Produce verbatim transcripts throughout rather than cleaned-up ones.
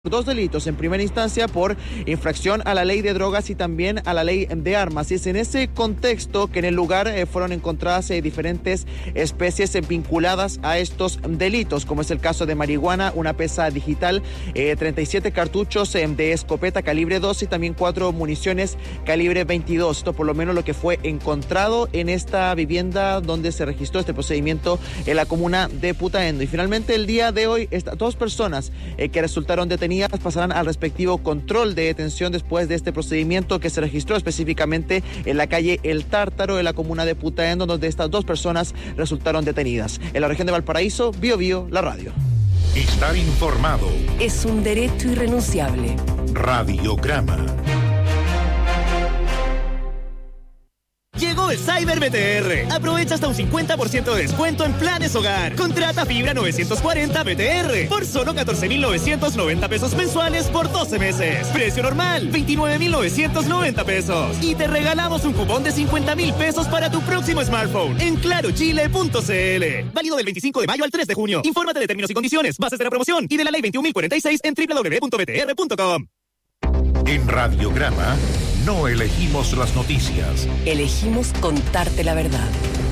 dos delitos en primera instancia por infracción a la ley de drogas y también a la ley de armas. Y es en ese contexto que en el lugar eh, fueron encontradas eh, diferentes especies eh, vinculadas a estos delitos, como es el caso de marihuana, una pesa digital, eh, treinta y siete cartuchos eh, de escopeta calibre doce y también cuatro municiones calibre veintidós. Esto por lo menos lo que fue encontrado en esta vivienda donde se registró este procedimiento en la comuna de Putaendo. Y finalmente el día de hoy, estas dos personas eh, que resultaron detenidas pasarán al respectivo control de detención después de este procedimiento que se registró específicamente en la calle El Tártaro de la comuna de Putaendo, donde estas dos personas resultaron detenidas. En la región de Valparaíso, Bio Bio, la radio. Estar informado es un derecho irrenunciable. Radiograma. Llegó el Cyber B T R. Aprovecha hasta un cincuenta por ciento de descuento en planes hogar. Contrata fibra novecientos cuarenta B T R por solo catorce mil novecientos noventa pesos mensuales por doce meses. Precio normal, veintinueve mil novecientos noventa pesos. Y te regalamos un cupón de cincuenta mil pesos para tu próximo smartphone en claro chile punto c l. Válido del veinticinco de mayo al tres de junio. Infórmate de términos y condiciones, bases de la promoción y de la ley veintiún mil cuarenta y seis en doble u doble u doble u punto b t r punto com. En Radiograma no elegimos las noticias. Elegimos contarte la verdad.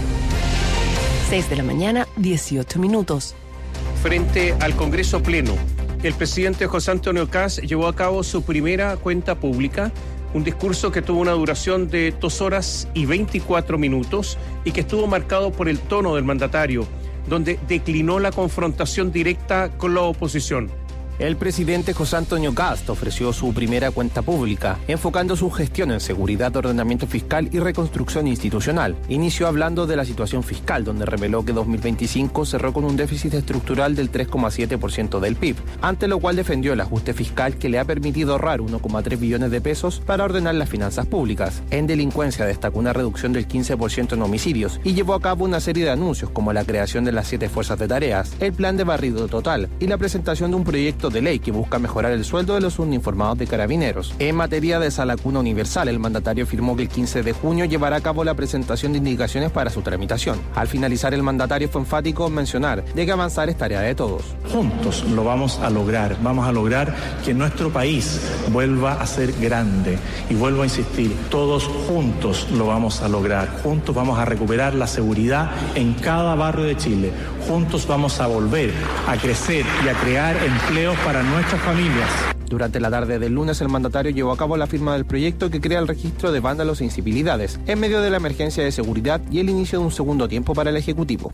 seis de la mañana, dieciocho minutos. Frente al Congreso Pleno, el presidente José Antonio Kast llevó a cabo su primera cuenta pública, un discurso que tuvo una duración de dos horas y veinticuatro minutos y que estuvo marcado por el tono del mandatario, donde declinó la confrontación directa con la oposición. El presidente José Antonio Kast ofreció su primera cuenta pública, enfocando su gestión en seguridad, ordenamiento fiscal y reconstrucción institucional. Inició hablando de la situación fiscal, donde reveló que dos mil veinticinco cerró con un déficit estructural del tres coma siete por ciento del P I B, ante lo cual defendió el ajuste fiscal que le ha permitido ahorrar uno coma tres billones de pesos para ordenar las finanzas públicas. En delincuencia destacó una reducción del quince por ciento en homicidios y llevó a cabo una serie de anuncios como la creación de las siete fuerzas de tareas, el plan de barrido total y la presentación de un proyecto de ley que busca mejorar el sueldo de los uniformados de carabineros. En materia de sala cuna universal, el mandatario afirmó que el quince de junio llevará a cabo la presentación de indicaciones para su tramitación. Al finalizar, el mandatario fue enfático en mencionar de que avanzar es tarea de todos. Juntos lo vamos a lograr, vamos a lograr que nuestro país vuelva a ser grande. Y vuelvo a insistir, todos juntos lo vamos a lograr. Juntos vamos a recuperar la seguridad en cada barrio de Chile. Juntos vamos a volver a crecer y a crear empleos para nuestras familias. Durante la tarde del lunes, el mandatario llevó a cabo la firma del proyecto que crea el registro de vándalos e incivilidades, en medio de la emergencia de seguridad y el inicio de un segundo tiempo para el Ejecutivo.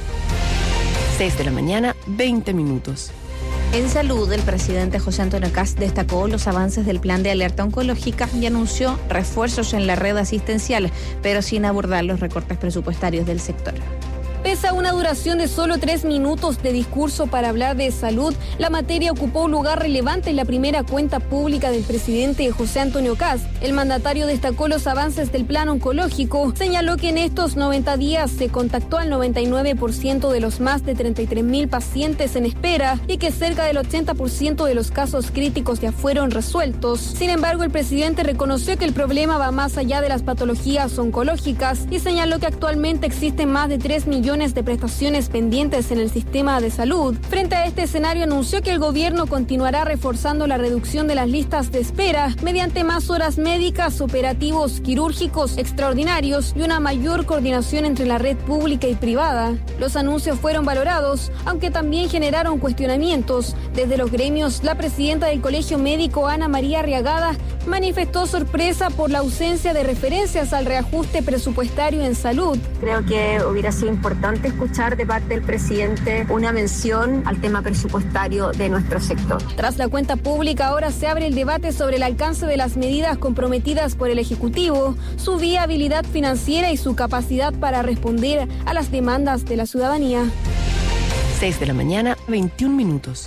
seis de la mañana, veinte minutos. En salud, el presidente José Antonio Kast destacó los avances del plan de alerta oncológica y anunció refuerzos en la red asistencial, pero sin abordar los recortes presupuestarios del sector. Pese a una duración de solo tres minutos de discurso para hablar de salud, la materia ocupó un lugar relevante en la primera cuenta pública del presidente José Antonio Kast. El mandatario destacó los avances del plan oncológico, señaló que en estos noventa días se contactó al noventa y nueve por ciento de los más de treinta y tres mil pacientes en espera y que cerca del ochenta por ciento de los casos críticos ya fueron resueltos. Sin embargo, el presidente reconoció que el problema va más allá de las patologías oncológicas y señaló que actualmente existen más de tres millones de prestaciones pendientes en el sistema de salud. Frente a este escenario, anunció que el gobierno continuará reforzando la reducción de las listas de espera mediante más horas médicas, operativos quirúrgicos extraordinarios y una mayor coordinación entre la red pública y privada. Los anuncios fueron valorados, aunque también generaron cuestionamientos. Desde los gremios, la presidenta del Colegio Médico, Ana María Arriagada, manifestó sorpresa por la ausencia de referencias al reajuste presupuestario en salud. Creo que hubiera sido importante escuchar de parte del presidente una mención al tema presupuestario de nuestro sector. Tras la cuenta pública, ahora se abre el debate sobre el alcance de las medidas comprometidas por el Ejecutivo, su viabilidad financiera y su capacidad para responder a las demandas de la ciudadanía. seis de la mañana, veintiún minutos.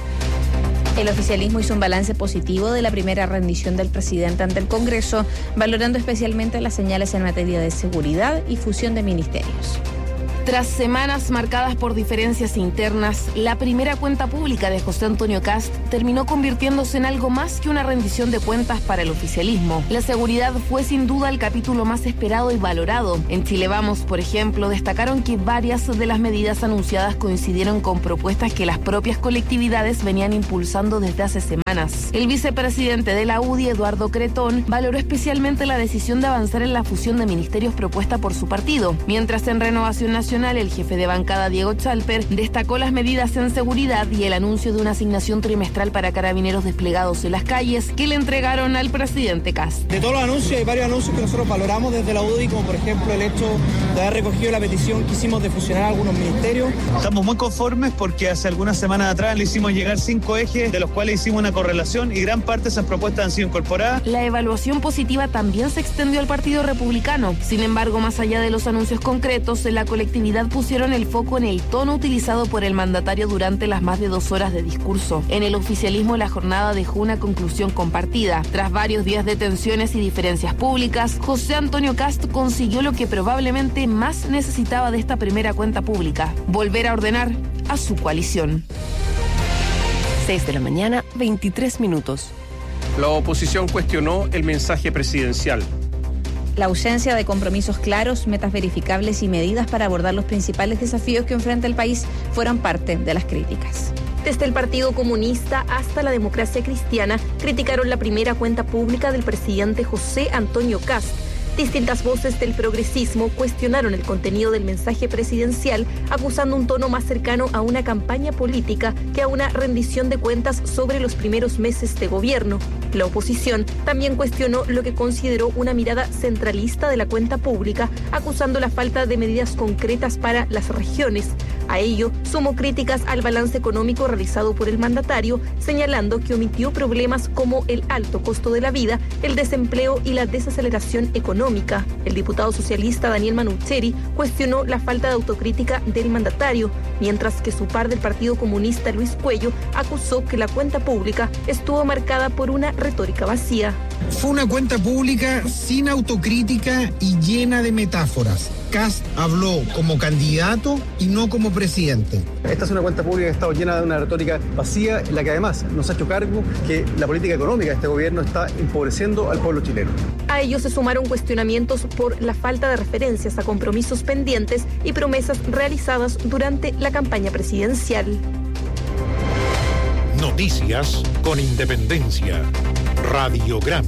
El oficialismo hizo un balance positivo de la primera rendición del presidente ante el Congreso, valorando especialmente las señales en materia de seguridad y fusión de ministerios. Tras semanas marcadas por diferencias internas, la primera cuenta pública de José Antonio Kast terminó convirtiéndose en algo más que una rendición de cuentas para el oficialismo. La seguridad fue sin duda el capítulo más esperado y valorado. En Chile Vamos, por ejemplo, destacaron que varias de las medidas anunciadas coincidieron con propuestas que las propias colectividades venían impulsando desde hace semanas. El vicepresidente de la U D I, Eduardo Cretón, valoró especialmente la decisión de avanzar en la fusión de ministerios propuesta por su partido, mientras en Renovación Nacional el jefe de bancada Diego Chalper destacó las medidas en seguridad y el anuncio de una asignación trimestral para carabineros desplegados en las calles que le entregaron al presidente Kast. De todos los anuncios, hay varios anuncios que nosotros valoramos desde la U D I, como por ejemplo el hecho de haber recogido la petición que hicimos de fusionar algunos ministerios. Estamos muy conformes porque hace algunas semanas atrás le hicimos llegar cinco ejes, de los cuales hicimos una correlación y gran parte de esas propuestas han sido incorporadas. La evaluación positiva también se extendió al Partido Republicano. Sin embargo, más allá de los anuncios concretos, la colectividad pusieron el foco en el tono utilizado por el mandatario durante las más de dos horas de discurso. En el oficialismo, la jornada dejó una conclusión compartida. Tras varios días de tensiones y diferencias públicas, José Antonio Kast consiguió lo que probablemente más necesitaba de esta primera cuenta pública: volver a ordenar a su coalición. seis de la mañana, veintitrés minutos. La oposición cuestionó el mensaje presidencial. La ausencia de compromisos claros, metas verificables y medidas para abordar los principales desafíos que enfrenta el país fueron parte de las críticas. Desde el Partido Comunista hasta la Democracia Cristiana criticaron la primera cuenta pública del presidente José Antonio Kast. Distintas voces del progresismo cuestionaron el contenido del mensaje presidencial, acusando un tono más cercano a una campaña política que a una rendición de cuentas sobre los primeros meses de gobierno. La oposición también cuestionó lo que consideró una mirada centralista de la cuenta pública, acusando la falta de medidas concretas para las regiones. A ello sumó críticas al balance económico realizado por el mandatario, señalando que omitió problemas como el alto costo de la vida, el desempleo y la desaceleración económica. El diputado socialista Daniel Manucheri cuestionó la falta de autocrítica del mandatario, mientras que su par del Partido Comunista, Luis Cuello, acusó que la cuenta pública estuvo marcada por una retórica vacía. Fue una cuenta pública sin autocrítica y llena de metáforas. Kast habló como candidato y no como presidente. Esta es una cuenta pública que ha estado llena de una retórica vacía, en la que además nos ha hecho cargo que la política económica de este gobierno está empobreciendo al pueblo chileno. A ello se sumaron cuestionamientos por la falta de referencias a compromisos pendientes y promesas realizadas durante la campaña presidencial. Noticias con independencia. Radiograma.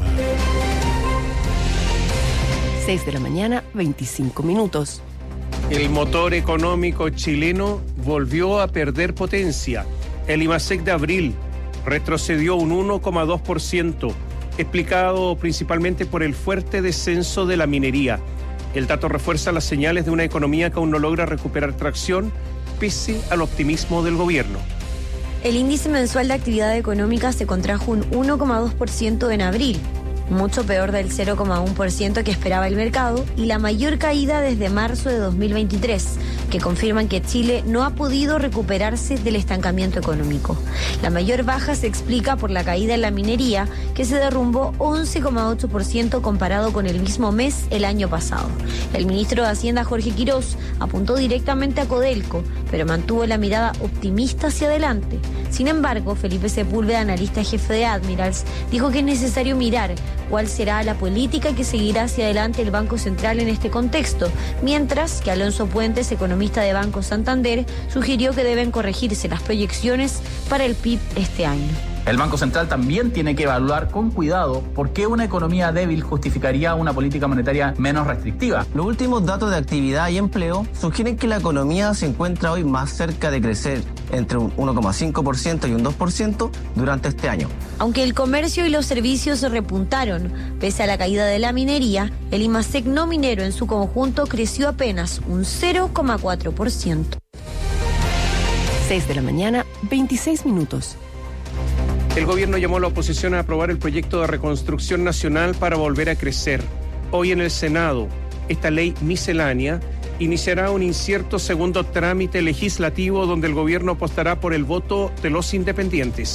seis de la mañana, veinticinco minutos. El motor económico chileno volvió a perder potencia. El IMASEC de abril retrocedió un uno coma dos por ciento, explicado principalmente por el fuerte descenso de la minería. El dato refuerza las señales de una economía que aún no logra recuperar tracción pese al optimismo del gobierno. El índice mensual de actividad económica se contrajo un uno coma dos por ciento en abril, mucho peor del cero coma uno por ciento que esperaba el mercado y la mayor caída desde marzo de dos mil veintitrés, que confirman que Chile no ha podido recuperarse del estancamiento económico. La mayor baja se explica por la caída en la minería, que se derrumbó once coma ocho por ciento comparado con el mismo mes el año pasado. El ministro de Hacienda, Jorge Quirós, apuntó directamente a Codelco, pero mantuvo la mirada optimista hacia adelante. Sin embargo, Felipe Sepúlveda, analista jefe de Admirals, dijo que es necesario mirar cuál será la política que seguirá hacia adelante el Banco Central en este contexto, mientras que Alonso Puentes, economista de Banco Santander, sugirió que deben corregirse las proyecciones para el P I B este año. El Banco Central también tiene que evaluar con cuidado por qué una economía débil justificaría una política monetaria menos restrictiva. Los últimos datos de actividad y empleo sugieren que la economía se encuentra hoy más cerca de crecer entre un uno coma cinco por ciento y un dos por ciento durante este año. Aunque el comercio y los servicios se repuntaron, pese a la caída de la minería, el IMASEC no minero en su conjunto creció apenas un cero coma cuatro por ciento. seis de la mañana, veintiséis minutos. El gobierno llamó a la oposición a aprobar el proyecto de reconstrucción nacional para volver a crecer. Hoy en el Senado, esta ley miscelánea iniciará un incierto segundo trámite legislativo donde el gobierno apostará por el voto de los independientes.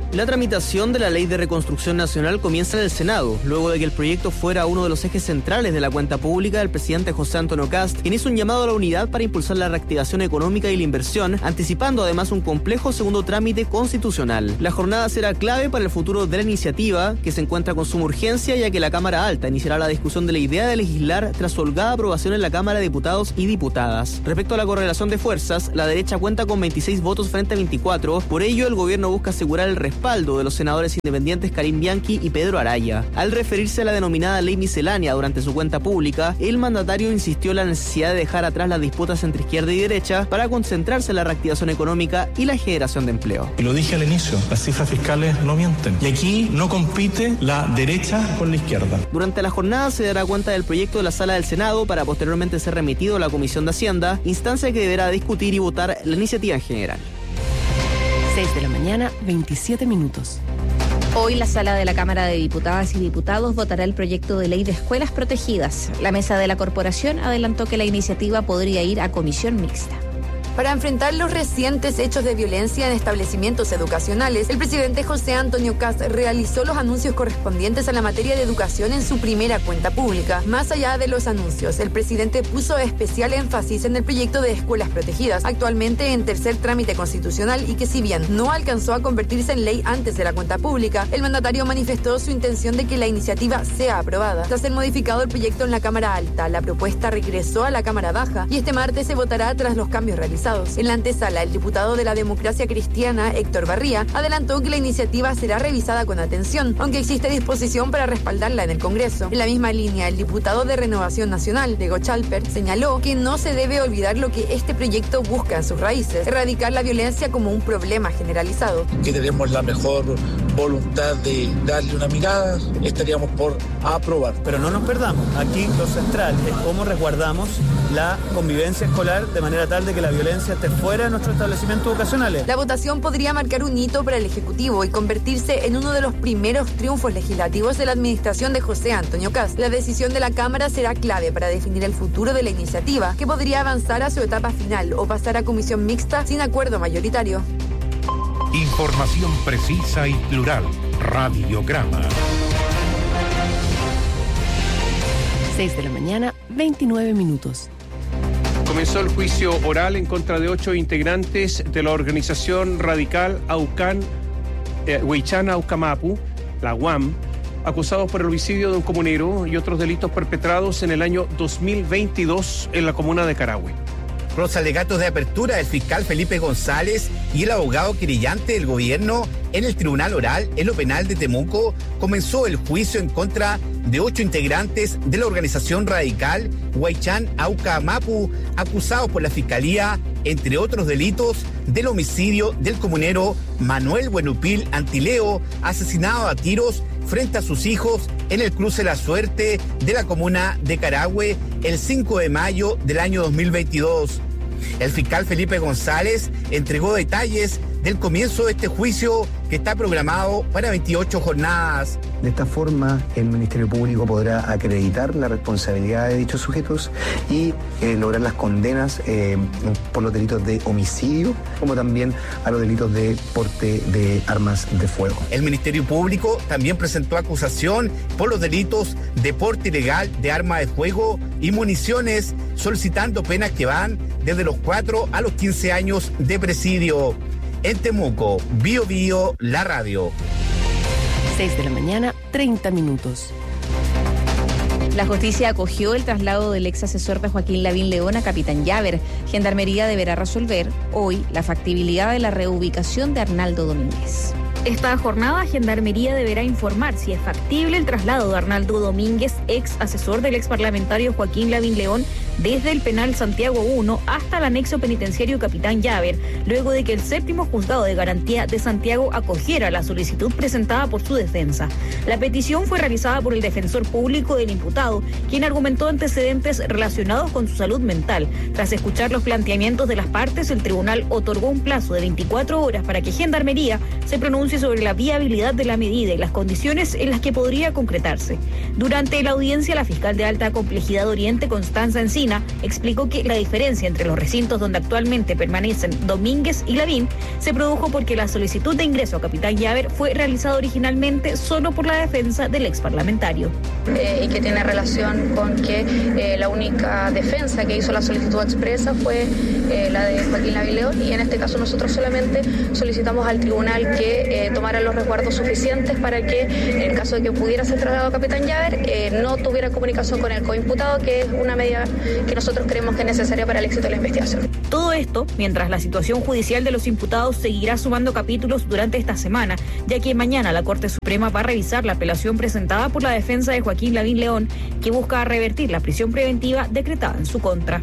La tramitación de la Ley de Reconstrucción Nacional comienza en el Senado, luego de que el proyecto fuera uno de los ejes centrales de la cuenta pública del presidente José Antonio Kast, quien hizo un llamado a la unidad para impulsar la reactivación económica y la inversión, anticipando además un complejo segundo trámite constitucional. La jornada será clave para el futuro de la iniciativa, que se encuentra con suma urgencia, ya que la Cámara Alta iniciará la discusión de la idea de legislar tras su holgada aprobación en la Cámara de Diputados y Diputadas. Respecto a la correlación de fuerzas, la derecha cuenta con veintiséis votos frente a veinticuatro, por ello el gobierno busca asegurar el respaldo de los senadores independientes Karim Bianchi y Pedro Araya. Al referirse a la denominada ley miscelánea durante su cuenta pública, el mandatario insistió en la necesidad de dejar atrás las disputas entre izquierda y derecha para concentrarse en la reactivación económica y la generación de empleo. Y lo dije al inicio, las cifras fiscales no mienten. Y aquí no compite la derecha con la izquierda. Durante la jornada se dará cuenta del proyecto de la Sala del Senado para posteriormente ser remitido a la Comisión de Hacienda, instancia que deberá discutir y votar la iniciativa en general. seis de la mañana, veintisiete minutos. Hoy la Sala de la Cámara de Diputadas y Diputados votará el proyecto de ley de escuelas protegidas. La mesa de la corporación adelantó que la iniciativa podría ir a comisión mixta. Para enfrentar los recientes hechos de violencia en establecimientos educacionales, el presidente José Antonio Kast realizó los anuncios correspondientes a la materia de educación en su primera cuenta pública. Más allá de los anuncios, el presidente puso especial énfasis en el proyecto de escuelas protegidas, actualmente en tercer trámite constitucional y que si bien no alcanzó a convertirse en ley antes de la cuenta pública, el mandatario manifestó su intención de que la iniciativa sea aprobada. Tras ser modificado el proyecto en la Cámara Alta, la propuesta regresó a la Cámara Baja y este martes se votará tras los cambios realizados. En la antesala, el diputado de la Democracia Cristiana, Héctor Barría, adelantó que la iniciativa será revisada con atención, aunque existe disposición para respaldarla en el Congreso. En la misma línea, el diputado de Renovación Nacional, Diego Chalper, señaló que no se debe olvidar lo que este proyecto busca en sus raíces, erradicar la violencia como un problema generalizado. Que tenemos la mejor voluntad de darle una mirada, estaríamos por aprobar. Pero no nos perdamos, aquí lo central es cómo resguardamos la convivencia escolar de manera tal de que la violencia esté fuera de nuestros establecimientos educacionales. La votación podría marcar un hito para el Ejecutivo y convertirse en uno de los primeros triunfos legislativos de la administración de José Antonio Kast. La decisión de la Cámara será clave para definir el futuro de la iniciativa, que podría avanzar a su etapa final o pasar a comisión mixta sin acuerdo mayoritario. Información precisa y plural. Radiograma. seis de la mañana, veintinueve minutos. Comenzó el juicio oral en contra de ocho integrantes de la organización radical Aucan, eh, Huaychán Aucamapu, la U A M, acusados por el homicidio de un comunero y otros delitos perpetrados en el año dos mil veintidós en la comuna de Carahue. Por los alegatos de apertura del fiscal Felipe González y el abogado querellante del gobierno en el Tribunal Oral en lo Penal de Temuco, comenzó el juicio en contra de ocho integrantes de la organización radical Huaychán Aucamapu, acusados por la Fiscalía, entre otros delitos, del homicidio del comunero Manuel Buenupil Antileo, asesinado a tiros frente a sus hijos en el cruce La Suerte de la comuna de Carahue el cinco de mayo del año dos mil veintidós. El fiscal Felipe González entregó detalles del comienzo de este juicio que está programado para veintiocho jornadas. De esta forma, el Ministerio Público podrá acreditar la responsabilidad de dichos sujetos y eh, lograr las condenas eh, por los delitos de homicidio, como también a los delitos de porte de armas de fuego. El Ministerio Público también presentó acusación por los delitos de porte ilegal de armas de fuego y municiones, solicitando penas que van desde los cuatro a los quince años de presidio. En Temuco, Bio Bio, la radio. seis de la mañana, treinta minutos. La justicia acogió el traslado del ex asesor de Joaquín Lavín León a Capitán Llaver. Gendarmería deberá resolver hoy la factibilidad de la reubicación de Arnaldo Domínguez. Esta jornada, Gendarmería deberá informar si es factible el traslado de Arnaldo Domínguez, ex asesor del ex parlamentario Joaquín Lavín León, desde el penal Santiago uno hasta el anexo penitenciario Capitán Llaver, luego de que el séptimo juzgado de garantía de Santiago acogiera la solicitud presentada por su defensa. La petición fue realizada por el defensor público del imputado, quien argumentó antecedentes relacionados con su salud mental. Tras escuchar los planteamientos de las partes, el tribunal otorgó un plazo de veinticuatro horas para que Gendarmería se pronuncie pronuncie sobre la viabilidad de la medida y las condiciones en las que podría concretarse. Durante la audiencia, la fiscal de alta complejidad Oriente, Constanza Encina, explicó que la diferencia entre los recintos donde actualmente permanecen Domínguez y Lavín se produjo porque la solicitud de ingreso a Capitán Llaver fue realizada originalmente solo por la defensa del ex parlamentario. Eh, y que tiene relación con que eh, la única defensa que hizo la solicitud expresa fue eh, la de Joaquín Lavín León, y en este caso nosotros solamente solicitamos al tribunal que eh, tomara los resguardos suficientes para que, en caso de que pudiera ser trasladado a Capitán Llaver, eh, no tuviera comunicación con el coimputado, que es una medida que nosotros creemos que es necesaria para el éxito de la investigación. Todo esto mientras la situación judicial de los imputados seguirá sumando capítulos durante esta semana, ya que mañana la Corte Suprema va a revisar la apelación presentada por la defensa de Joaquín Lavín León, que busca revertir la prisión preventiva decretada en su contra.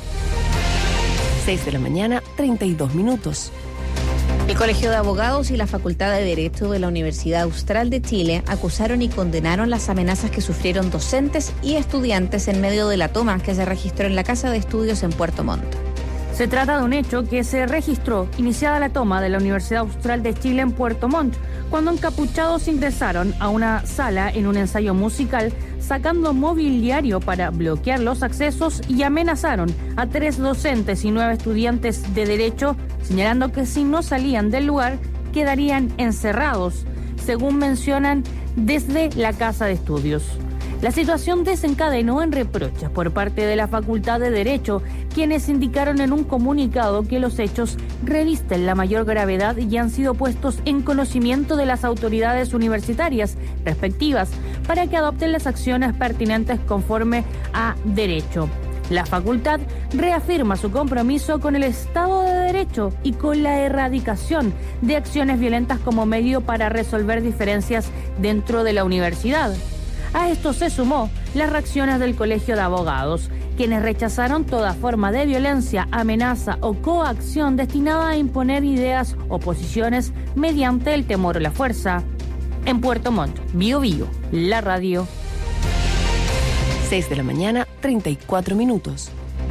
seis de la mañana, treinta y dos minutos. El Colegio de Abogados y la Facultad de Derecho de la Universidad Austral de Chile acusaron y condenaron las amenazas que sufrieron docentes y estudiantes en medio de la toma que se registró en la Casa de Estudios en Puerto Montt. Se trata de un hecho que se registró iniciada la toma de la Universidad Austral de Chile en Puerto Montt, cuando encapuchados ingresaron a una sala en un ensayo musical, sacando mobiliario para bloquear los accesos, y amenazaron a tres docentes y nueve estudiantes de Derecho, señalando que si no salían del lugar quedarían encerrados, según mencionan desde la Casa de Estudios. La situación desencadenó en reproches por parte de la Facultad de Derecho, quienes indicaron en un comunicado que los hechos revisten la mayor gravedad y han sido puestos en conocimiento de las autoridades universitarias respectivas para que adopten las acciones pertinentes conforme a derecho. La facultad reafirma su compromiso con el Estado de Derecho y con la erradicación de acciones violentas como medio para resolver diferencias dentro de la universidad. A esto se sumó las reacciones del Colegio de Abogados, quienes rechazaron toda forma de violencia, amenaza o coacción destinada a imponer ideas o posiciones mediante el temor o la fuerza. En Puerto Montt, Bío Bío, la radio. seis de la mañana, treinta y cuatro minutos.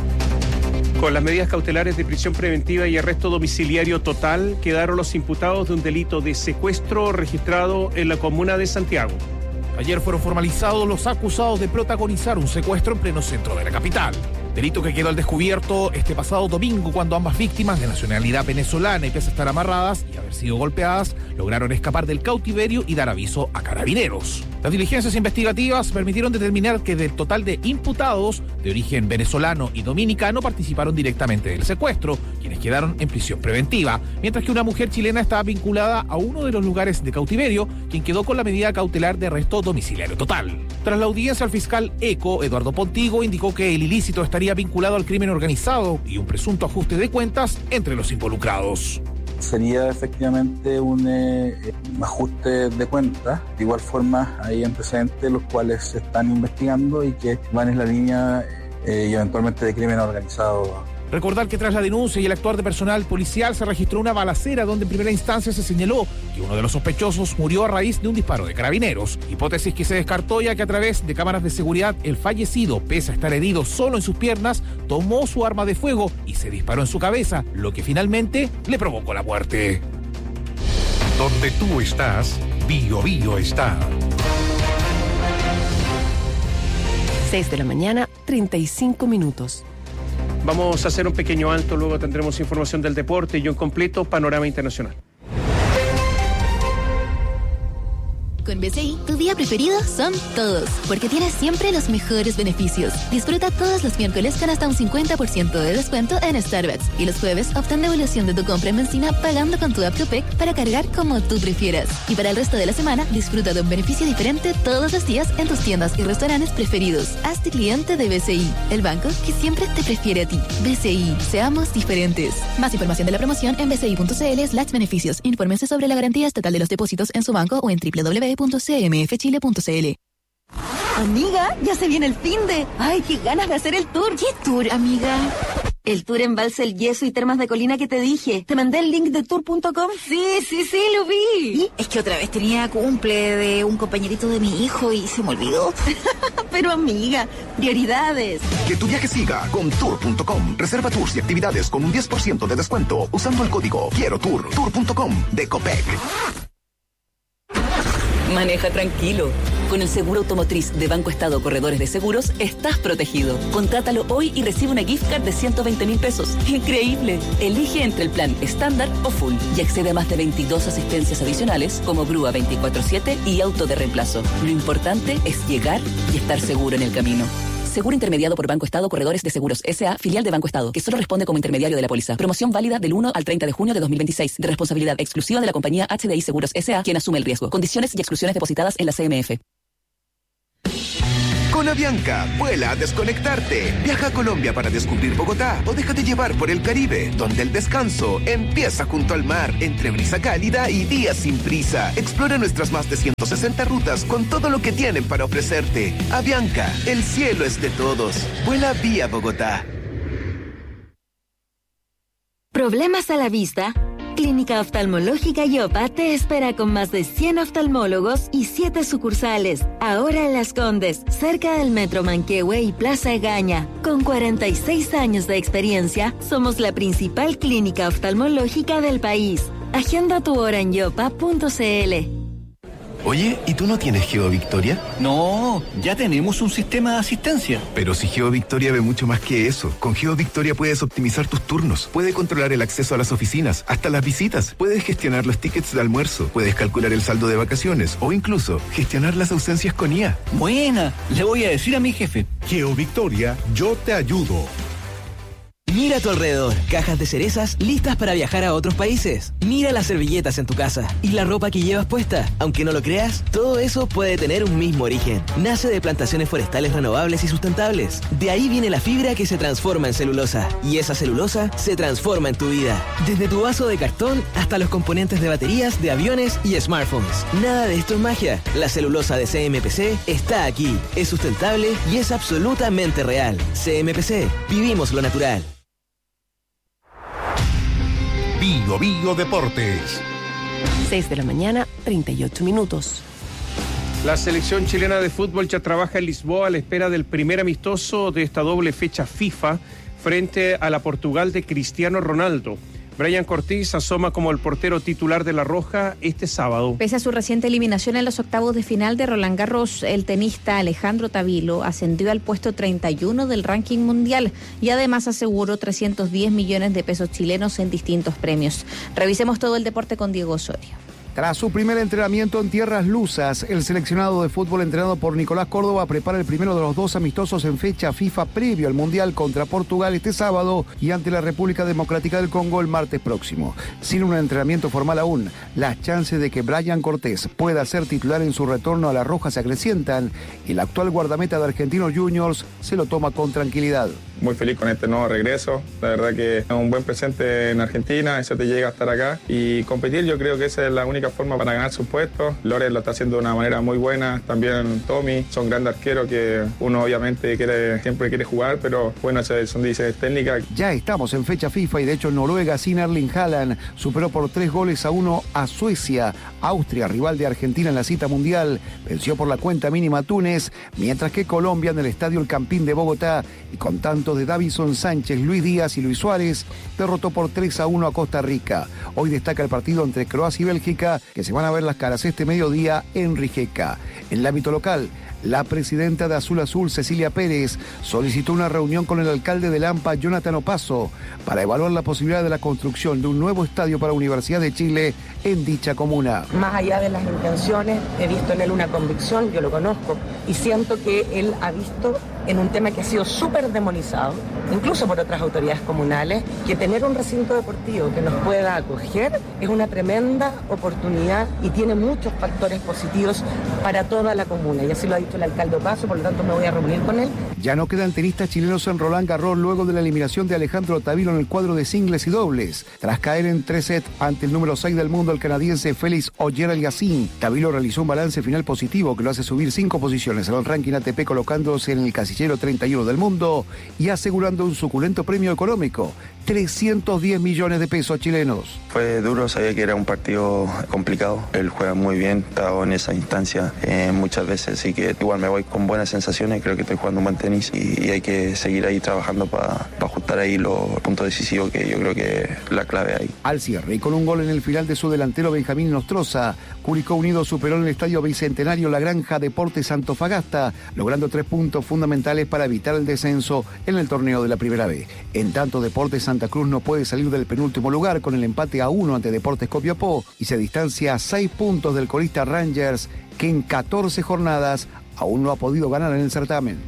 Con las medidas cautelares de prisión preventiva y arresto domiciliario total, quedaron los imputados de un delito de secuestro registrado en la comuna de Santiago. Ayer fueron formalizados los acusados de protagonizar un secuestro en pleno centro de la capital. Delito que quedó al descubierto este pasado domingo, cuando ambas víctimas, de nacionalidad venezolana y pese a estar amarradas y haber sido golpeadas, lograron escapar del cautiverio y dar aviso a carabineros. Las diligencias investigativas permitieron determinar que del total de imputados de origen venezolano y dominicano participaron directamente del secuestro, quienes quedaron en prisión preventiva, mientras que una mujer chilena estaba vinculada a uno de los lugares de cautiverio, quien quedó con la medida cautelar de arresto domiciliario total. Tras la audiencia, el fiscal ECO, Eduardo Pontigo, indicó que el ilícito estaría vinculado al crimen organizado y un presunto ajuste de cuentas entre los involucrados. Sería efectivamente un eh, ajuste de cuentas. De igual forma, hay antecedentes los cuales se están investigando y que van en la línea eh, y eventualmente de crimen organizado. Recordar que tras la denuncia y el actuar de personal policial se registró una balacera donde en primera instancia se señaló que uno de los sospechosos murió a raíz de un disparo de carabineros, hipótesis que se descartó ya que a través de cámaras de seguridad el fallecido, pese a estar herido solo en sus piernas, tomó su arma de fuego y se disparó en su cabeza, lo que finalmente le provocó la muerte. Donde tú estás, Bío Bío está. seis de la mañana, treinta y cinco minutos. Vamos a hacer un pequeño alto, luego tendremos información del deporte y un completo panorama internacional. Con B C I, tu día preferido son todos, porque tienes siempre los mejores beneficios. Disfruta todos los miércoles con hasta un cincuenta por ciento de descuento en Starbucks. Y los jueves obtén devolución de tu compra en benzina pagando con tu app Copec para cargar como tú prefieras. Y para el resto de la semana, disfruta de un beneficio diferente todos los días en tus tiendas y restaurantes preferidos. Hazte cliente de B C I, el banco que siempre te prefiere a ti. B C I, seamos diferentes. Más información de la promoción en bci.cl slash beneficios. Infórmense sobre la garantía estatal de los depósitos en su banco o en doble u doble u doble u punto c m f chile punto c l. Amiga, ya se viene el finde. Ay, qué ganas de hacer el tour. ¿Qué tour, amiga? El tour Embalse El Yeso y Termas de Colina que te dije. ¿Te mandé el link de tour punto com? Sí, sí, sí, lo vi. ¿Y? Es que otra vez tenía cumple de un compañerito de mi hijo y se me olvidó. Pero amiga, prioridades. Que tu viaje siga con tour punto com. Reserva tours y actividades con un diez por ciento de descuento usando el código Quiero Tour. tour punto com de Copec. Maneja tranquilo. Con el seguro automotriz de Banco Estado Corredores de Seguros, estás protegido. Contrátalo hoy y recibe una gift card de ciento veinte mil pesos. ¡Increíble! Elige entre el plan estándar o full y accede a más de veintidós asistencias adicionales como grúa veinticuatro siete y auto de reemplazo. Lo importante es llegar y estar seguro en el camino. Seguro intermediado por Banco Estado Corredores de Seguros S A, filial de Banco Estado, que solo responde como intermediario de la póliza. Promoción válida del uno al treinta de junio de dos mil veintiséis, de responsabilidad exclusiva de la compañía H D I Seguros S A, quien asume el riesgo. Condiciones y exclusiones depositadas en la C M F. Con Avianca, vuela a desconectarte. Viaja a Colombia para descubrir Bogotá o déjate llevar por el Caribe, donde el descanso empieza junto al mar, entre brisa cálida y días sin prisa. Explora nuestras más de ciento sesenta rutas con todo lo que tienen para ofrecerte. Avianca, el cielo es de todos. Vuela vía Bogotá. ¿Problemas a la vista? Clínica Oftalmológica Yopa te espera con más de cien oftalmólogos y siete sucursales. Ahora en Las Condes, cerca del Metro Manquehue y Plaza Egaña. Con cuarenta y seis años de experiencia, somos la principal clínica oftalmológica del país. Agenda tu hora en yopa punto c l. Oye, ¿y tú no tienes GeoVictoria? No, ya tenemos un sistema de asistencia. Pero si GeoVictoria ve mucho más que eso. Con GeoVictoria puedes optimizar tus turnos, puedes controlar el acceso a las oficinas, hasta las visitas, puedes gestionar los tickets de almuerzo, puedes calcular el saldo de vacaciones o incluso gestionar las ausencias con I A. Buena, le voy a decir a mi jefe. GeoVictoria, yo te ayudo. Mira a tu alrededor, cajas de cerezas listas para viajar a otros países. Mira las servilletas en tu casa y la ropa que llevas puesta. Aunque no lo creas, todo eso puede tener un mismo origen. Nace de plantaciones forestales renovables y sustentables. De ahí viene la fibra que se transforma en celulosa. Y esa celulosa se transforma en tu vida. Desde tu vaso de cartón hasta los componentes de baterías, de aviones y smartphones. Nada de esto es magia. La celulosa de C M P C está aquí. Es sustentable y es absolutamente real. C M P C. Vivimos lo natural. Bio Bio Deportes. seis de la mañana, treinta y ocho minutos. La selección chilena de fútbol ya trabaja en Lisboa a la espera del primer amistoso de esta doble fecha FIFA frente a la Portugal de Cristiano Ronaldo. Brian Cortés asoma como el portero titular de La Roja este sábado. Pese a su reciente eliminación en los octavos de final de Roland Garros, el tenista Alejandro Tavilo ascendió al puesto treinta y uno del ranking mundial y además aseguró trescientos diez millones de pesos chilenos en distintos premios. Revisemos todo el deporte con Diego Osorio. Tras su primer entrenamiento en tierras lusas, el seleccionado de fútbol entrenado por Nicolás Córdoba prepara el primero de los dos amistosos en fecha FIFA previo al Mundial contra Portugal este sábado y ante la República Democrática del Congo el martes próximo. Sin un entrenamiento formal aún, las chances de que Brian Cortés pueda ser titular en su retorno a La Roja se acrecientan y el actual guardameta de Argentinos Juniors se lo toma con tranquilidad. Muy feliz con este nuevo regreso, la verdad que es un buen presente en Argentina, eso te llega a estar acá y competir, yo creo que esa es la única forma para ganar sus puestos. Lores lo está haciendo de una manera muy buena, también Tommy, son grandes arqueros que uno obviamente quiere, siempre quiere jugar, pero bueno, esas son decisiones técnicas. Ya estamos en fecha FIFA y de hecho Noruega sin Erling Haaland superó por tres goles a uno a Suecia. Austria, rival de Argentina en la cita mundial, venció por la cuenta mínima a Túnez, mientras que Colombia en el Estadio El Campín de Bogotá y con tanto de Davison Sánchez, Luis Díaz y Luis Suárez, derrotó por tres a uno a Costa Rica. Hoy destaca el partido entre Croacia y Bélgica, que se van a ver las caras este mediodía en Rijeka. En el ámbito local, la presidenta de Azul Azul, Cecilia Pérez, solicitó una reunión con el alcalde de Lampa, Jonathan Opaso, para evaluar la posibilidad de la construcción de un nuevo estadio para la Universidad de Chile en dicha comuna. Más allá de las intenciones, he visto en él una convicción, yo lo conozco, y siento que él ha visto en un tema que ha sido súper demonizado, incluso por otras autoridades comunales, que tener un recinto deportivo que nos pueda acoger es una tremenda oportunidad y tiene muchos factores positivos para toda la comuna, y así lo ha dicho el alcalde Opaso, por lo tanto me voy a reunir con él. Ya no quedan tenistas chilenos en Roland Garros luego de la eliminación de Alejandro Tavilo en el cuadro de singles y dobles. Tras caer en tres sets ante el número seis del mundo, el canadiense Félix Auger-Aliassime, Tavilo realizó un balance final positivo que lo hace subir cinco posiciones en el ranking A T P, colocándose en el casillero treinta y uno del mundo y asegurando un suculento premio económico, trescientos diez millones de pesos chilenos. Fue duro, sabía que era un partido complicado. Él juega muy bien, estaba en esa instancia eh, muchas veces, así que igual me voy con buenas sensaciones, creo que estoy jugando un buen tenis y, y hay que seguir ahí trabajando para pa ajustar ahí los puntos decisivos, que yo creo que es la clave ahí. Al cierre y con un gol en el final de su delantero Benjamín Nostroza, Curicó Unido superó en el Estadio Bicentenario La Granja Deportes Antofagasta, logrando tres puntos fundamentales para evitar el descenso en el torneo de la Primera B. En tanto, Deportes Santa Cruz no puede salir del penúltimo lugar con el empate a uno ante Deportes Copiapó y se distancia a seis puntos del colista Rangers, que en catorce jornadas aún no ha podido ganar en el certamen.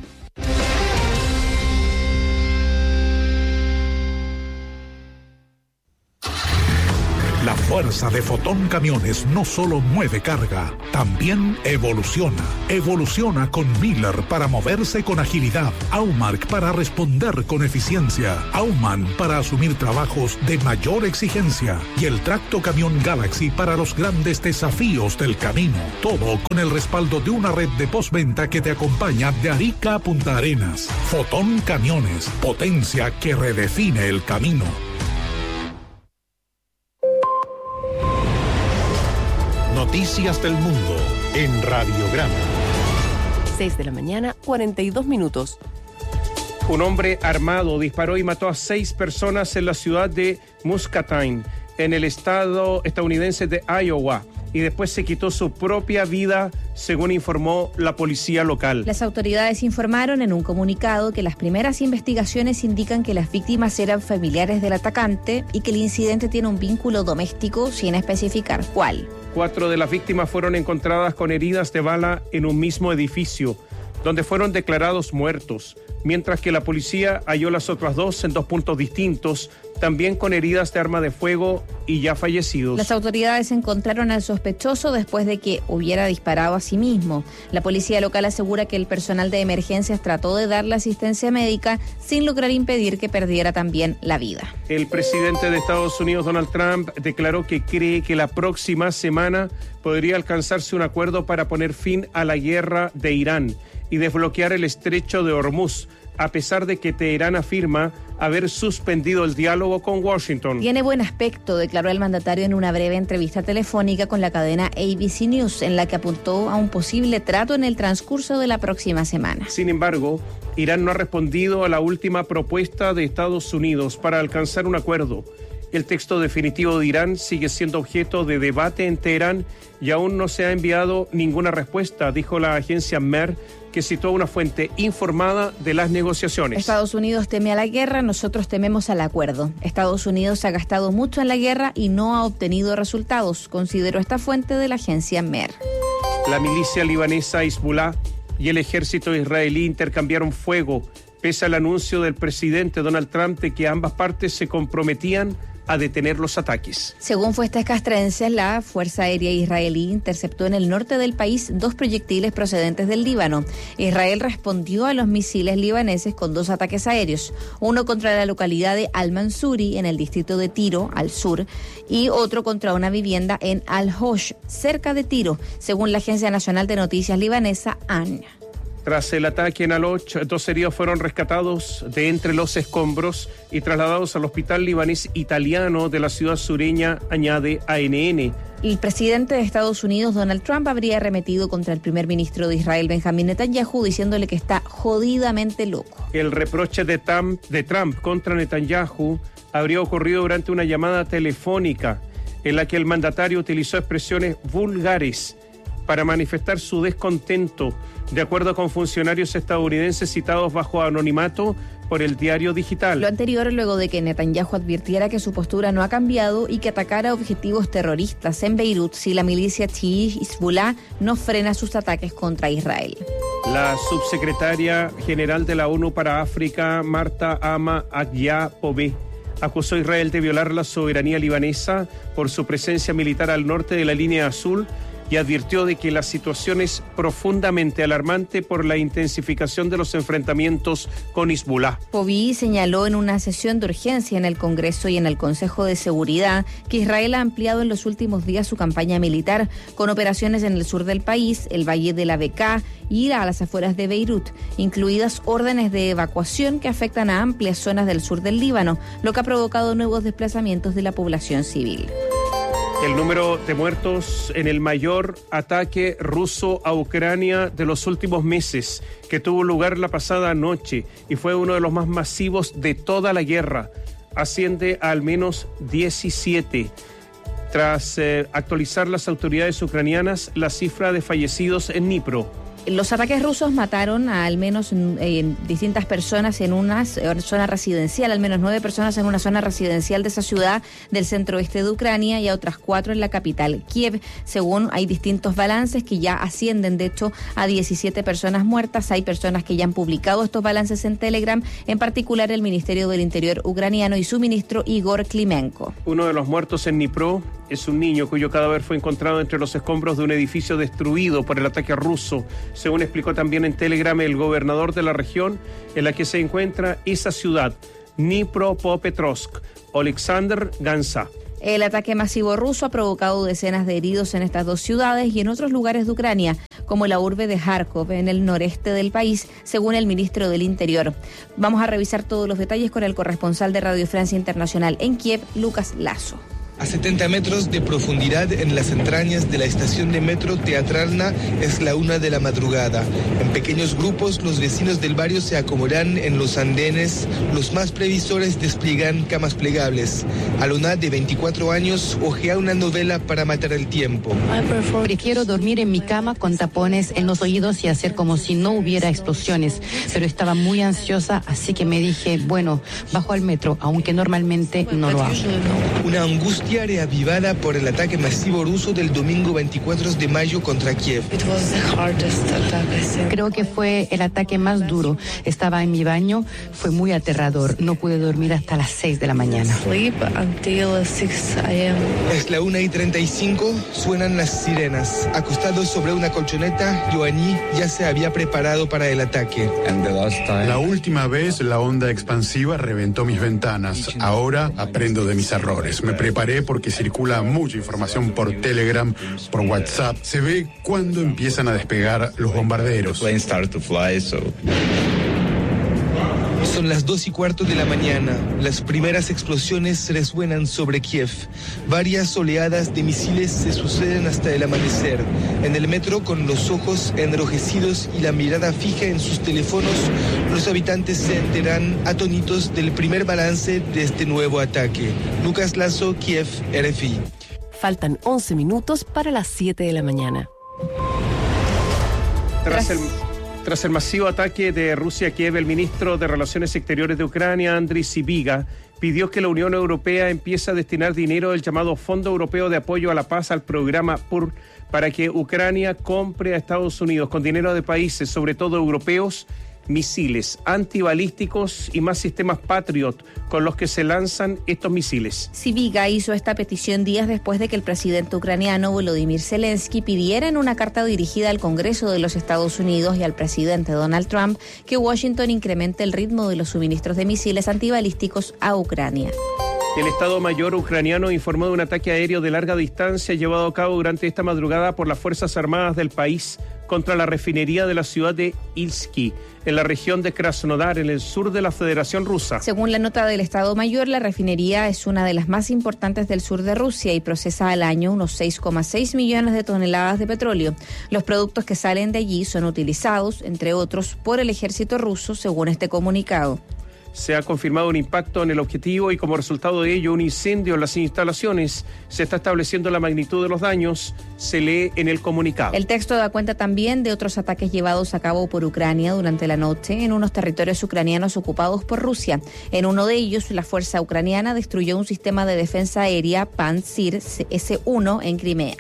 La fuerza de Fotón Camiones no solo mueve carga, también evoluciona. Evoluciona con Miller para moverse con agilidad, Aumark para responder con eficiencia, Auman para asumir trabajos de mayor exigencia y el Tracto Camión Galaxy para los grandes desafíos del camino. Todo con el respaldo de una red de postventa que te acompaña de Arica a Punta Arenas. Fotón Camiones, potencia que redefine el camino. Noticias del Mundo en Radiograma. seis de la mañana, cuarenta y dos minutos. Un hombre armado disparó y mató a seis personas en la ciudad de Muscatine, en el estado estadounidense de Iowa, y después se quitó su propia vida, según informó la policía local. Las autoridades informaron en un comunicado que las primeras investigaciones indican que las víctimas eran familiares del atacante y que el incidente tiene un vínculo doméstico, sin especificar cuál. Cuatro de las víctimas fueron encontradas con heridas de bala en un mismo edificio, donde fueron declarados muertos, mientras que la policía halló las otras dos en dos puntos distintos, también con heridas de arma de fuego y ya fallecidos. Las autoridades encontraron al sospechoso después de que hubiera disparado a sí mismo. La policía local asegura que el personal de emergencias trató de darle asistencia médica sin lograr impedir que perdiera también la vida. El presidente de Estados Unidos, Donald Trump, declaró que cree que la próxima semana podría alcanzarse un acuerdo para poner fin a la guerra de Irán y desbloquear el estrecho de Hormuz, a pesar de que Teherán afirma haber suspendido el diálogo con Washington. Tiene buen aspecto, declaró el mandatario en una breve entrevista telefónica con la cadena A B C News, en la que apuntó a un posible trato en el transcurso de la próxima semana. Sin embargo, Irán no ha respondido a la última propuesta de Estados Unidos para alcanzar un acuerdo. El texto definitivo de Irán sigue siendo objeto de debate en Teherán y aún no se ha enviado ninguna respuesta, dijo la agencia Mer, que citó a una fuente informada de las negociaciones. Estados Unidos teme a la guerra, nosotros tememos al acuerdo. Estados Unidos ha gastado mucho en la guerra y no ha obtenido resultados, consideró esta fuente de la agencia Mer. La milicia libanesa Hezbollah y el ejército israelí intercambiaron fuego, pese al anuncio del presidente Donald Trump de que ambas partes se comprometían a detener los ataques. Según fuentes castrenses, la Fuerza Aérea Israelí interceptó en el norte del país dos proyectiles procedentes del Líbano. Israel respondió a los misiles libaneses con dos ataques aéreos, uno contra la localidad de Al-Mansuri, en el distrito de Tiro, al sur, y otro contra una vivienda en Al-Hosh, cerca de Tiro, según la Agencia Nacional de Noticias libanesa, A N. Tras el ataque en Al-Hosh, dos heridos fueron rescatados de entre los escombros y trasladados al hospital libanés italiano de la ciudad sureña, añade A N N. El presidente de Estados Unidos, Donald Trump, habría arremetido contra el primer ministro de Israel, Benjamín Netanyahu, diciéndole que está jodidamente loco. El reproche de Trump, de Trump contra Netanyahu habría ocurrido durante una llamada telefónica en la que el mandatario utilizó expresiones vulgares para manifestar su descontento, de acuerdo con funcionarios estadounidenses citados bajo anonimato por el diario digital. Lo anterior luego de que Netanyahu advirtiera que su postura no ha cambiado y que atacara objetivos terroristas en Beirut si la milicia chií Hezbollah no frena sus ataques contra Israel. La subsecretaria general de la ONU para África, Marta Ama Agya Pobé, acusó a Israel de violar la soberanía libanesa por su presencia militar al norte de la línea azul y advirtió de que la situación es profundamente alarmante por la intensificación de los enfrentamientos con Hezbollah. Pobí señaló en una sesión de urgencia en el Congreso y en el Consejo de Seguridad que Israel ha ampliado en los últimos días su campaña militar con operaciones en el sur del país, el Valle de la Bekaa y a las afueras de Beirut, incluidas órdenes de evacuación que afectan a amplias zonas del sur del Líbano, lo que ha provocado nuevos desplazamientos de la población civil. El número de muertos en el mayor ataque ruso a Ucrania de los últimos meses, que tuvo lugar la pasada noche y fue uno de los más masivos de toda la guerra, asciende a al menos diecisiete. Tras eh, actualizar las autoridades ucranianas la cifra de fallecidos en Dnipro. Los ataques rusos mataron a al menos eh, distintas personas en una zona residencial, al menos nueve personas en una zona residencial de esa ciudad del centro-oeste de Ucrania y a otras cuatro en la capital, Kiev. Según hay distintos balances que ya ascienden, de hecho, a diecisiete personas muertas. Hay personas que ya han publicado estos balances en Telegram, en particular el Ministerio del Interior ucraniano y su ministro Igor Klimenko. Uno de los muertos en Dnipro es un niño cuyo cadáver fue encontrado entre los escombros de un edificio destruido por el ataque ruso, según explicó también en Telegram el gobernador de la región en la que se encuentra esa ciudad, Dnipropetrovsk, Oleksandr Gansa. El ataque masivo ruso ha provocado decenas de heridos en estas dos ciudades y en otros lugares de Ucrania, como la urbe de Kharkov, en el noreste del país, según el ministro del Interior. Vamos a revisar todos los detalles con el corresponsal de Radio Francia Internacional en Kiev, Lucas Lazo. A setenta metros de profundidad en las entrañas de la estación de metro Teatralna es la una de la madrugada. En pequeños grupos los vecinos del barrio se acomodan en los andenes. Los más previsores despliegan camas plegables. Alona, de veinticuatro años, ojea una novela para matar el tiempo. Prefiero dormir en mi cama con tapones en los oídos y hacer como si no hubiera explosiones, pero estaba muy ansiosa, así que me dije, bueno, bajo al metro, aunque normalmente no lo hago. Una angustia reavivada por el ataque masivo ruso del domingo veinticuatro de mayo contra Kiev. Creo que fue el ataque más duro. Estaba en mi baño, fue muy aterrador. No pude dormir hasta las seis de la mañana. Es la una y treinta y cinco, suenan las sirenas. Acostado sobre una colchoneta, Ioanni ya se había preparado para el ataque. La última vez la onda expansiva reventó mis ventanas. Ahora aprendo de mis errores. Me preparé porque circula mucha información por Telegram, por WhatsApp. Se ve cuando empiezan a despegar los bombarderos. Son las dos y cuarto de la mañana. Las primeras explosiones resuenan sobre Kiev. Varias oleadas de misiles se suceden hasta el amanecer. En el metro, con los ojos enrojecidos y la mirada fija en sus teléfonos, los habitantes se enteran atónitos del primer balance de este nuevo ataque. Lucas Lazo, Kiev, R F I. Faltan once minutos para las siete de la mañana. Tras el... Tras el masivo ataque de Rusia a Kiev, el ministro de Relaciones Exteriores de Ucrania, Andriy Sybiga, pidió que la Unión Europea empiece a destinar dinero del llamado Fondo Europeo de Apoyo a la Paz al programa P U R para que Ucrania compre a Estados Unidos con dinero de países, sobre todo europeos, misiles antibalísticos y más sistemas Patriot con los que se lanzan estos misiles. Sybiga hizo esta petición días después de que el presidente ucraniano Volodymyr Zelensky pidiera en una carta dirigida al Congreso de los Estados Unidos y al presidente Donald Trump que Washington incremente el ritmo de los suministros de misiles antibalísticos a Ucrania. El Estado Mayor ucraniano informó de un ataque aéreo de larga distancia llevado a cabo durante esta madrugada por las Fuerzas Armadas del país contra la refinería de la ciudad de Ilsky, en la región de Krasnodar, en el sur de la Federación Rusa. Según la nota del Estado Mayor, la refinería es una de las más importantes del sur de Rusia y procesa al año unos seis coma seis millones de toneladas de petróleo. Los productos que salen de allí son utilizados, entre otros, por el ejército ruso, según este comunicado. Se ha confirmado un impacto en el objetivo y como resultado de ello un incendio en las instalaciones. Se está estableciendo la magnitud de los daños, se lee en el comunicado. El texto da cuenta también de otros ataques llevados a cabo por Ucrania durante la noche en unos territorios ucranianos ocupados por Rusia. En uno de ellos, la fuerza ucraniana destruyó un sistema de defensa aérea Pantsir ese uno en Crimea.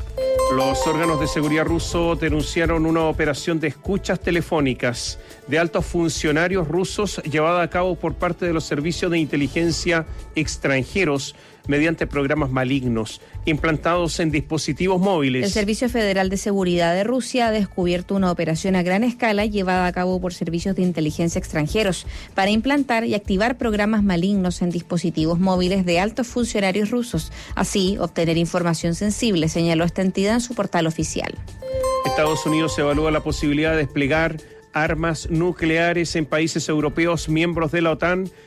Los órganos de seguridad rusos denunciaron una operación de escuchas telefónicas de altos funcionarios rusos llevada a cabo por parte de los servicios de inteligencia extranjeros mediante programas malignos implantados en dispositivos móviles. El Servicio Federal de Seguridad de Rusia ha descubierto una operación a gran escala llevada a cabo por servicios de inteligencia extranjeros para implantar y activar programas malignos en dispositivos móviles de altos funcionarios rusos, así obtener información sensible, señaló esta entidad en su portal oficial. Estados Unidos evalúa la posibilidad de desplegar armas nucleares en países europeos miembros de la OTAN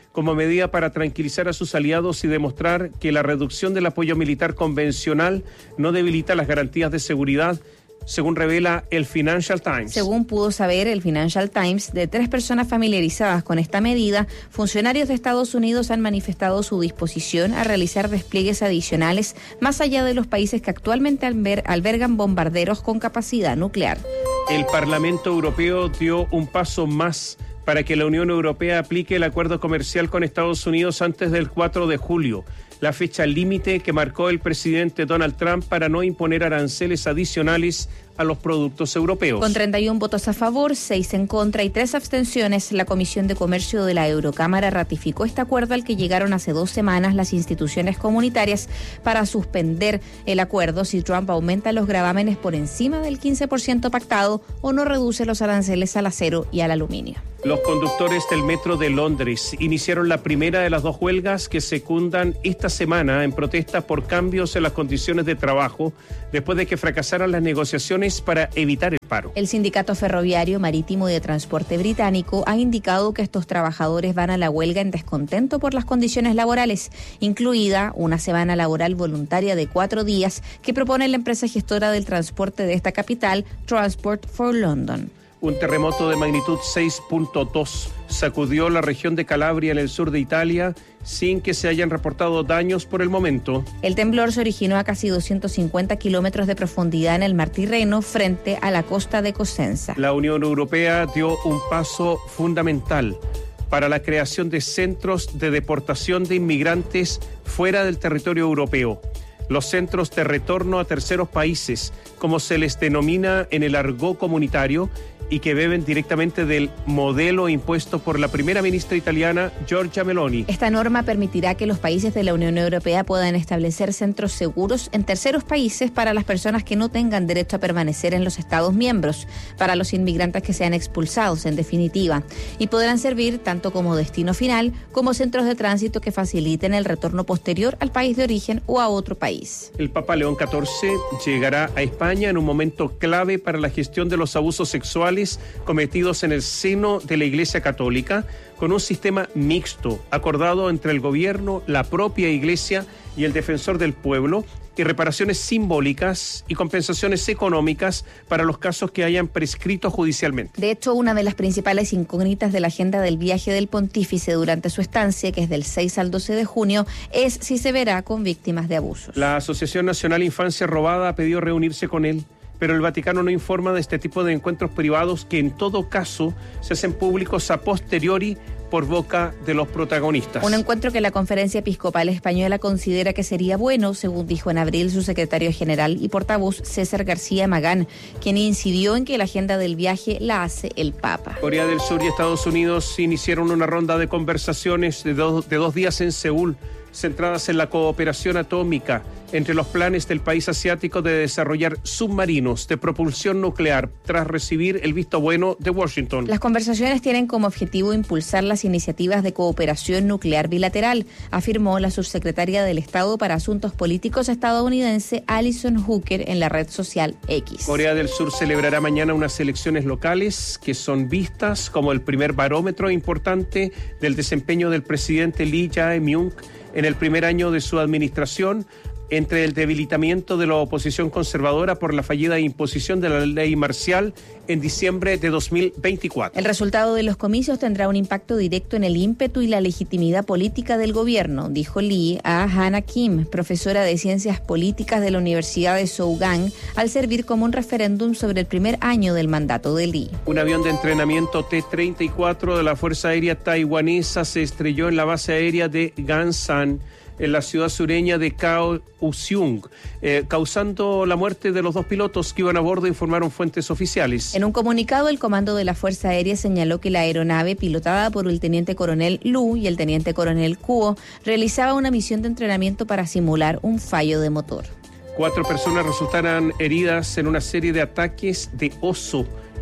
como medida para tranquilizar a sus aliados y demostrar que la reducción del apoyo militar convencional no debilita las garantías de seguridad, según revela el Financial Times. Según pudo saber el Financial Times, de tres personas familiarizadas con esta medida, funcionarios de Estados Unidos han manifestado su disposición a realizar despliegues adicionales más allá de los países que actualmente alber- albergan bombarderos con capacidad nuclear. El Parlamento Europeo dio un paso más para que la Unión Europea aplique el acuerdo comercial con Estados Unidos antes del cuatro de julio. La fecha límite que marcó el presidente Donald Trump para no imponer aranceles adicionales a los productos europeos. Con treinta y un votos a favor, seis en contra y tres abstenciones, la Comisión de Comercio de la Eurocámara ratificó este acuerdo al que llegaron hace dos semanas las instituciones comunitarias para suspender el acuerdo si Trump aumenta los gravámenes por encima del quince por ciento pactado o no reduce los aranceles al acero y al aluminio. Los conductores del metro de Londres iniciaron la primera de las dos huelgas que secundan esta semana en protesta por cambios en las condiciones de trabajo después de que fracasaran las negociaciones para evitar el paro. El Sindicato Ferroviario, Marítimo y de Transporte británico ha indicado que estos trabajadores van a la huelga en descontento por las condiciones laborales, incluida una semana laboral voluntaria de cuatro días que propone la empresa gestora del transporte de esta capital, Transport for London. Un terremoto de magnitud seis punto dos sacudió la región de Calabria en el sur de Italia sin que se hayan reportado daños por el momento. El temblor se originó a casi doscientos cincuenta kilómetros de profundidad en el mar Tirreno frente a la costa de Cosenza. La Unión Europea dio un paso fundamental para la creación de centros de deportación de inmigrantes fuera del territorio europeo. Los centros de retorno a terceros países, como se les denomina en el argot comunitario, y que beben directamente del modelo impuesto por la primera ministra italiana, Giorgia Meloni. Esta norma permitirá que los países de la Unión Europea puedan establecer centros seguros en terceros países para las personas que no tengan derecho a permanecer en los Estados miembros, para los inmigrantes que sean expulsados, en definitiva, y podrán servir tanto como destino final como centros de tránsito que faciliten el retorno posterior al país de origen o a otro país. El Papa León catorce llegará a España en un momento clave para la gestión de los abusos sexuales cometidos en el seno de la Iglesia Católica, con un sistema mixto acordado entre el gobierno, la propia Iglesia y el defensor del pueblo, y reparaciones simbólicas y compensaciones económicas para los casos que hayan prescrito judicialmente. De hecho, una de las principales incógnitas de la agenda del viaje del pontífice durante su estancia, que es del seis al doce de junio, es si se verá con víctimas de abusos. La Asociación Nacional Infancia Robada ha pedido reunirse con él, pero el Vaticano no informa de este tipo de encuentros privados que en todo caso se hacen públicos a posteriori por boca de los protagonistas. Un encuentro que la Conferencia Episcopal Española considera que sería bueno, según dijo en abril su secretario general y portavoz César García Magán, quien incidió en que la agenda del viaje la hace el Papa. Corea del Sur y Estados Unidos iniciaron una ronda de conversaciones de dos, de dos días en Seúl, centradas en la cooperación atómica entre los planes del país asiático de desarrollar submarinos de propulsión nuclear tras recibir el visto bueno de Washington. Las conversaciones tienen como objetivo impulsar las iniciativas de cooperación nuclear bilateral, afirmó la subsecretaria del Estado para Asuntos Políticos estadounidense Alison Hooker en la red social X. Corea del Sur celebrará mañana unas elecciones locales que son vistas como el primer barómetro importante del desempeño del presidente Lee Jae-myung en el primer año de su administración, entre el debilitamiento de la oposición conservadora por la fallida imposición de la ley marcial en diciembre de dos mil veinticuatro. El resultado de los comicios tendrá un impacto directo en el ímpetu y la legitimidad política del gobierno, dijo Lee a Hannah Kim, profesora de Ciencias Políticas de la Universidad de Sougang, al servir como un referéndum sobre el primer año del mandato de Lee. Un avión de entrenamiento T treinta y cuatro de la Fuerza Aérea Taiwanesa se estrelló en la base aérea de Gansan, en la ciudad sureña de Kaohsiung, eh, causando la muerte de los dos pilotos que iban a bordo, informaron fuentes oficiales. En un comunicado, el comando de la Fuerza Aérea señaló que la aeronave, pilotada por el teniente coronel Lu y el teniente coronel Kuo, realizaba una misión de entrenamiento para simular un fallo de motor. Cuatro personas resultaron heridas en una serie de ataques de oso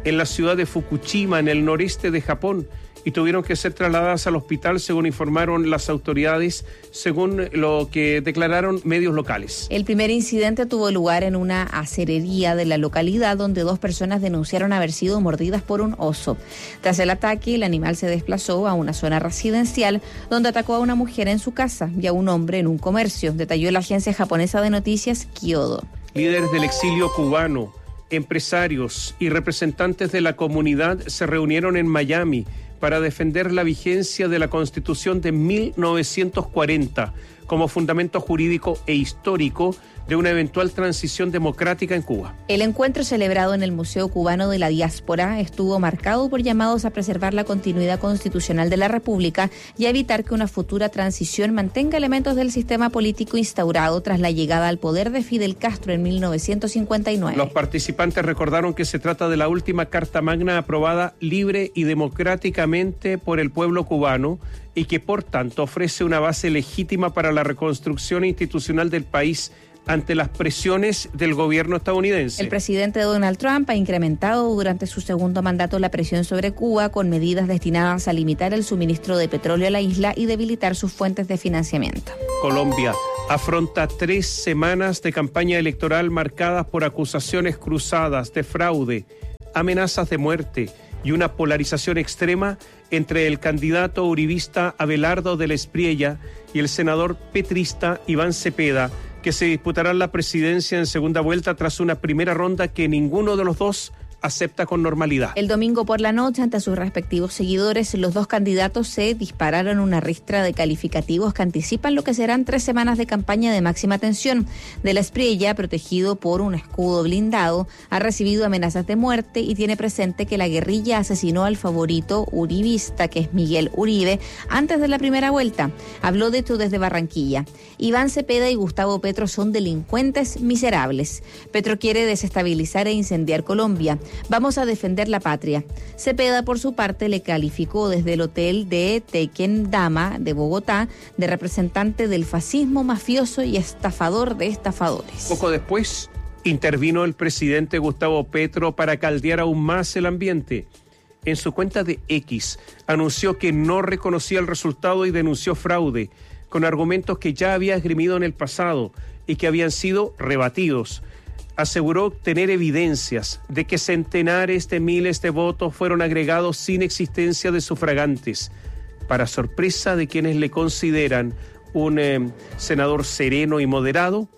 en la ciudad de Fukushima, en el noreste de Japón, y tuvieron que ser trasladadas al hospital, según informaron las autoridades, según lo que declararon medios locales. El primer incidente tuvo lugar en una acerería de la localidad, donde dos personas denunciaron haber sido mordidas por un oso. Tras el ataque, el animal se desplazó a una zona residencial, donde atacó a una mujer en su casa y a un hombre en un comercio, detalló la agencia japonesa de noticias Kyodo. Líderes del exilio cubano, empresarios y representantes de la comunidad se reunieron en Miami para defender la vigencia de la Constitución de mil novecientos cuarenta como fundamento jurídico e histórico de una eventual transición democrática en Cuba. El encuentro celebrado en el Museo Cubano de la Diáspora estuvo marcado por llamados a preservar la continuidad constitucional de la República y a evitar que una futura transición mantenga elementos del sistema político instaurado tras la llegada al poder de Fidel Castro en mil novecientos cincuenta y nueve. Los participantes recordaron que se trata de la última Carta Magna aprobada libre y democráticamente por el pueblo cubano y que, por tanto, ofrece una base legítima para la reconstrucción institucional del país ante las presiones del gobierno estadounidense. El presidente Donald Trump ha incrementado durante su segundo mandato la presión sobre Cuba con medidas destinadas a limitar el suministro de petróleo a la isla y debilitar sus fuentes de financiamiento. Colombia afronta tres semanas de campaña electoral marcadas por acusaciones cruzadas de fraude, amenazas de muerte y una polarización extrema entre el candidato uribista Abelardo del Espriella y el senador petrista Iván Cepeda, que se disputarán la presidencia en segunda vuelta tras una primera ronda que ninguno de los dos acepta con normalidad. El domingo por la noche, ante sus respectivos seguidores, los dos candidatos se dispararon una ristra de calificativos que anticipan lo que serán tres semanas de campaña de máxima tensión. De la Espriella, protegido por un escudo blindado, ha recibido amenazas de muerte y tiene presente que la guerrilla asesinó al favorito uribista, que es Miguel Uribe, antes de la primera vuelta. Habló de esto desde Barranquilla. Iván Cepeda y Gustavo Petro son delincuentes miserables. Petro quiere desestabilizar e incendiar Colombia. Vamos a defender la patria. Cepeda, por su parte, le calificó desde el hotel de Tequendama de Bogotá de representante del fascismo mafioso y estafador de estafadores. Poco después, intervino el presidente Gustavo Petro para caldear aún más el ambiente. En su cuenta de X, anunció que no reconocía el resultado y denunció fraude, con argumentos que ya había esgrimido en el pasado y que habían sido rebatidos. Aseguró tener evidencias de que centenares de miles de votos fueron agregados sin existencia de sufragantes, para sorpresa de quienes le consideran un eh, senador sereno y moderado.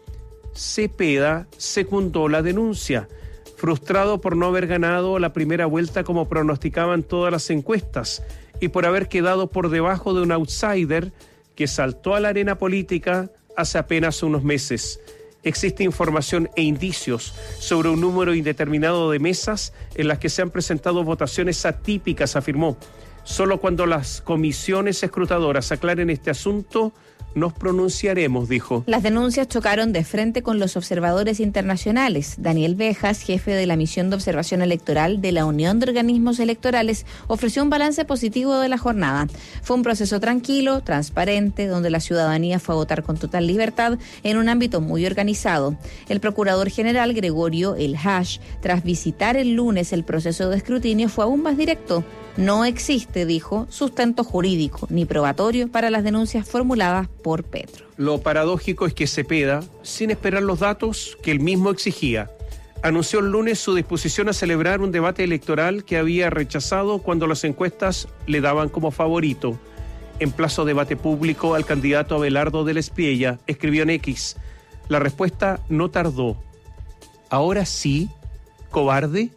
Cepeda secundó la denuncia, frustrado por no haber ganado la primera vuelta como pronosticaban todas las encuestas y por haber quedado por debajo de un outsider que saltó a la arena política hace apenas unos meses. Existe información e indicios sobre un número indeterminado de mesas en las que se han presentado votaciones atípicas, afirmó. Solo cuando las comisiones escrutadoras aclaren este asunto, nos pronunciaremos, dijo. Las denuncias chocaron de frente con los observadores internacionales. Daniel Bejas, jefe de la misión de observación electoral de la Unión de Organismos Electorales, ofreció un balance positivo de la jornada. Fue un proceso tranquilo, transparente, donde la ciudadanía fue a votar con total libertad en un ámbito muy organizado. El procurador general Gregorio El Hash, tras visitar el lunes el proceso de escrutinio, fue aún más directo. No existe, dijo, sustento jurídico ni probatorio para las denuncias formuladas por Petro. Lo paradójico es que Cepeda, sin esperar los datos que él mismo exigía, anunció el lunes su disposición a celebrar un debate electoral que había rechazado cuando las encuestas le daban como favorito. En plazo debate público al candidato Abelardo del Espriella, escribió en X. La respuesta no tardó. Ahora sí, cobarde,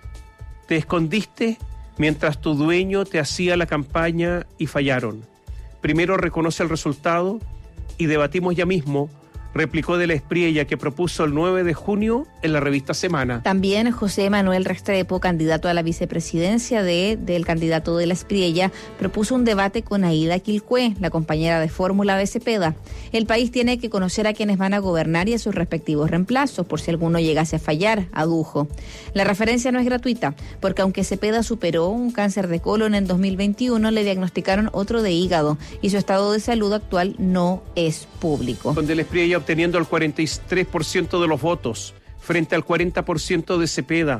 te escondiste mientras tu dueño te hacía la campaña y fallaron. Primero reconoce el resultado y debatimos ya mismo, replicó de la Espriella, que propuso el nueve de junio en la revista Semana. También José Manuel Restrepo, candidato a la vicepresidencia de, del candidato de la Espriella, propuso un debate con Aida Quilcué, la compañera de fórmula de Cepeda. El país tiene que conocer a quienes van a gobernar y a sus respectivos reemplazos, por si alguno llegase a fallar, adujo. La referencia no es gratuita, porque aunque Cepeda superó un cáncer de colon en dos mil veintiuno, le diagnosticaron otro de hígado y su estado de salud actual no es público. Con de la Espriella obteniendo el cuarenta y tres por ciento de los votos frente al cuarenta por ciento de Cepeda.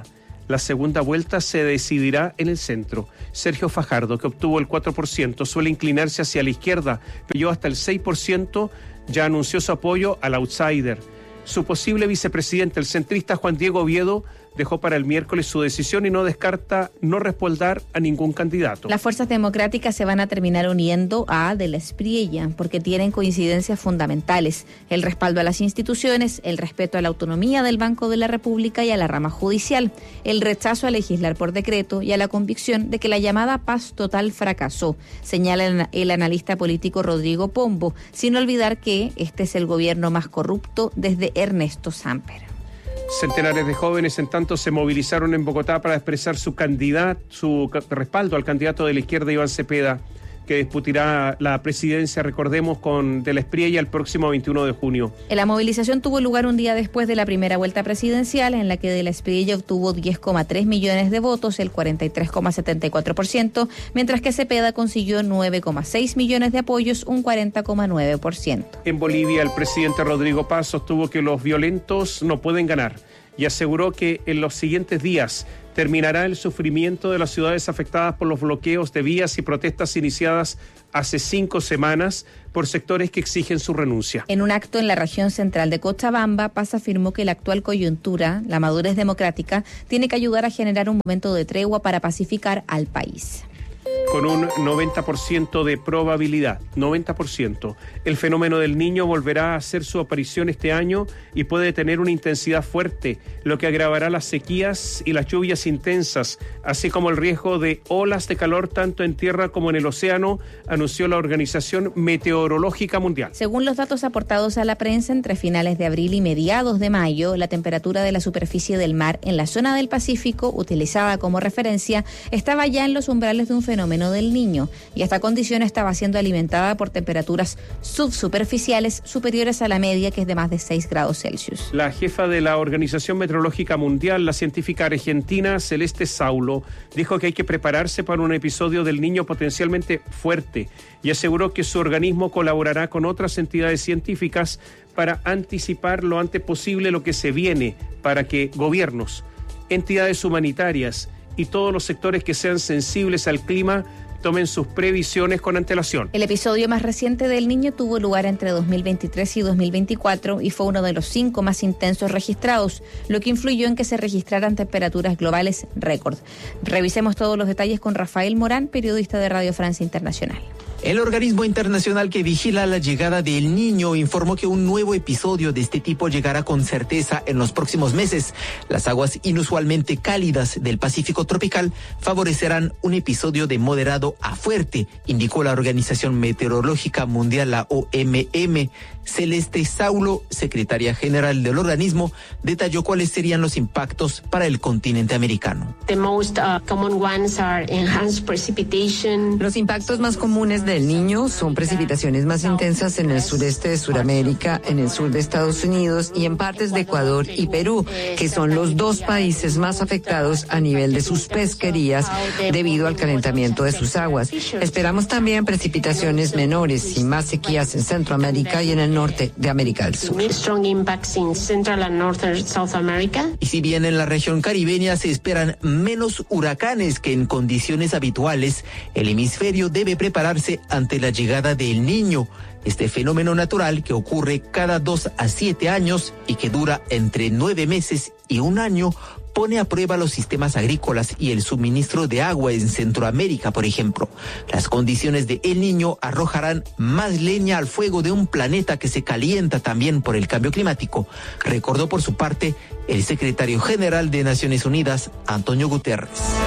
La segunda vuelta se decidirá en el centro. Sergio Fajardo, que obtuvo el cuatro por ciento, suele inclinarse hacia la izquierda, pero llegó hasta el seis por ciento, ya anunció su apoyo al outsider. Su posible vicepresidente, el centrista Juan Diego Oviedo, dejó para el miércoles su decisión y no descarta no respaldar a ningún candidato. Las fuerzas democráticas se van a terminar uniendo a De la Espriella porque tienen coincidencias fundamentales: el respaldo a las instituciones, el respeto a la autonomía del Banco de la República y a la rama judicial, el rechazo a legislar por decreto y a la convicción de que la llamada paz total fracasó, señala el analista político Rodrigo Pombo, sin olvidar que este es el gobierno más corrupto desde Ernesto Samper. Centenares de jóvenes, en tanto, se movilizaron en Bogotá para expresar su candidato, su respaldo al candidato de la izquierda, Iván Cepeda, que disputará la presidencia, recordemos, con De la Espriella el próximo veintiuno de junio. La movilización tuvo lugar un día después de la primera vuelta presidencial, en la que De la Espriella obtuvo diez coma tres millones de votos, el cuarenta y tres coma setenta y cuatro por ciento, mientras que Cepeda consiguió nueve coma seis millones de apoyos, un cuarenta coma nueve por ciento. En Bolivia, el presidente Rodrigo Paz sostuvo que los violentos no pueden ganar y aseguró que en los siguientes días terminará el sufrimiento de las ciudades afectadas por los bloqueos de vías y protestas iniciadas hace cinco semanas por sectores que exigen su renuncia. En un acto en la región central de Cochabamba, Paz afirmó que la actual coyuntura, la madurez democrática, tiene que ayudar a generar un momento de tregua para pacificar al país. Con un noventa por ciento de probabilidad, noventa por ciento, el fenómeno del Niño volverá a hacer su aparición este año y puede tener una intensidad fuerte, lo que agravará las sequías y las lluvias intensas, así como el riesgo de olas de calor tanto en tierra como en el océano, anunció la Organización Meteorológica Mundial. Según los datos aportados a la prensa, entre finales de abril y mediados de mayo, la temperatura de la superficie del mar en la zona del Pacífico, utilizada como referencia, estaba ya en los umbrales de un fenómeno del Niño, y esta condición estaba siendo alimentada por temperaturas subsuperficiales superiores a la media, que es de más de seis grados Celsius. La jefa de la Organización Meteorológica Mundial, la científica argentina Celeste Saulo, dijo que hay que prepararse para un episodio del Niño potencialmente fuerte y aseguró que su organismo colaborará con otras entidades científicas para anticipar lo antes posible lo que se viene, para que gobiernos, entidades humanitarias y todos los sectores que sean sensibles al clima tomen sus previsiones con antelación. El episodio más reciente del Niño tuvo lugar entre dos mil veintitrés y dos mil veinticuatro y fue uno de los cinco más intensos registrados, lo que influyó en que se registraran temperaturas globales récord. Revisemos todos los detalles con Rafael Morán, periodista de Radio Francia Internacional. El organismo internacional que vigila la llegada del Niño informó que un nuevo episodio de este tipo llegará con certeza en los próximos meses. Las aguas inusualmente cálidas del Pacífico tropical favorecerán un episodio de moderado a fuerte, indicó la Organización Meteorológica Mundial, la O M M. Celeste Saulo, secretaria general del organismo, detalló cuáles serían los impactos para el continente americano. The most, uh, common ones are enhanced precipitation. Los impactos más comunes del Niño son precipitaciones más intensas en el sureste de Sudamérica, en el sur de Estados Unidos y en partes de Ecuador y Perú, que son los dos países más afectados a nivel de sus pesquerías debido al calentamiento de sus aguas. Esperamos también precipitaciones menores y más sequías en Centroamérica y en el norte de América del Sur. Strong impacts in Central and Northern South America. Y si bien en la región caribeña se esperan menos huracanes que en condiciones habituales, el hemisferio debe prepararse ante la llegada del Niño, este fenómeno natural que ocurre cada dos a siete años y que dura entre nueve meses y un año, pone a prueba los sistemas agrícolas y el suministro de agua en Centroamérica, por ejemplo. Las condiciones de El Niño arrojarán más leña al fuego de un planeta que se calienta también por el cambio climático, recordó por su parte el secretario general de Naciones Unidas, Antonio Guterres.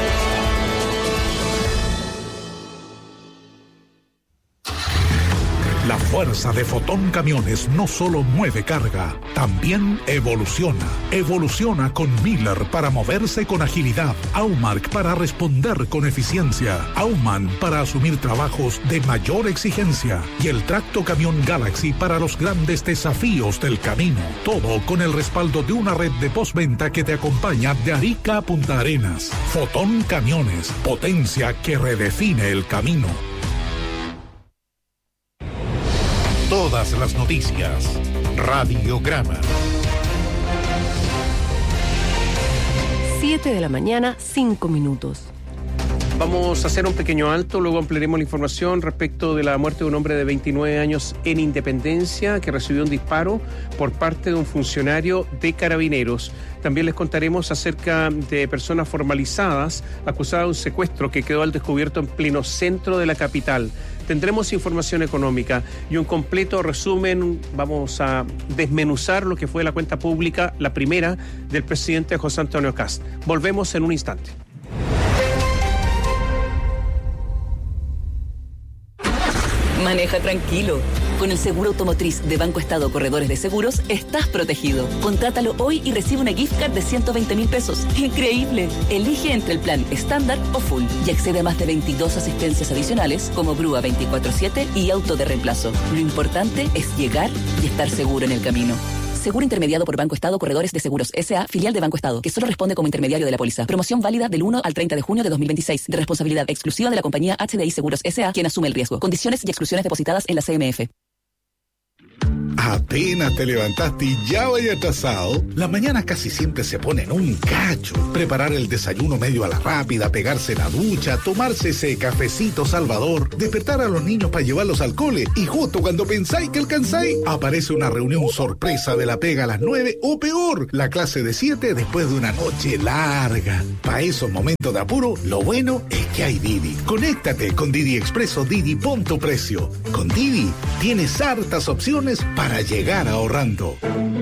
La fuerza de Fotón Camiones no solo mueve carga, también evoluciona. Evoluciona con Miller para moverse con agilidad, Aumark para responder con eficiencia, Auman para asumir trabajos de mayor exigencia y el Tracto Camión Galaxy para los grandes desafíos del camino. Todo con el respaldo de una red de postventa que te acompaña de Arica a Punta Arenas. Fotón Camiones, potencia que redefine el camino. Todas las noticias. Radiograma. siete de la mañana, cinco minutos. Vamos a hacer un pequeño alto, luego ampliaremos la información respecto de la muerte de un hombre de veintinueve años en Independencia que recibió un disparo por parte de un funcionario de Carabineros. También les contaremos acerca de personas formalizadas acusadas de un secuestro que quedó al descubierto en pleno centro de la capital. Tendremos información económica y un completo resumen. Vamos a desmenuzar lo que fue la cuenta pública, la primera del presidente José Antonio Kast. Volvemos en un instante. Maneja tranquilo. Con el seguro automotriz de Banco Estado Corredores de Seguros, estás protegido. Contrátalo hoy y recibe una gift card de ciento veinte mil pesos. ¡Increíble! Elige entre el plan estándar o full y accede a más de veintidós asistencias adicionales como grúa veinticuatro siete y auto de reemplazo. Lo importante es llegar y estar seguro en el camino. Seguro intermediado por Banco Estado Corredores de Seguros S A, filial de Banco Estado, que solo responde como intermediario de la póliza. Promoción válida del uno al treinta de junio de dos mil veintiséis, de responsabilidad exclusiva de la compañía H D I Seguros S A, quien asume el riesgo. Condiciones y exclusiones depositadas en la C M F. Apenas te levantaste y ya vaya atrasado. Las mañanas casi siempre se ponen un cacho. Preparar el desayuno medio a la rápida, pegarse la ducha, tomarse ese cafecito salvador, despertar a los niños para llevarlos al cole y justo cuando pensáis que alcanzáis, aparece una reunión sorpresa de la pega a las nueve o peor, la clase de siete después de una noche larga. Para esos momentos de apuro, lo bueno es que hay Didi. Conéctate con Didi Expreso Didi, pon tu precio. Con Didi tienes hartas opciones para llegar ahorrando.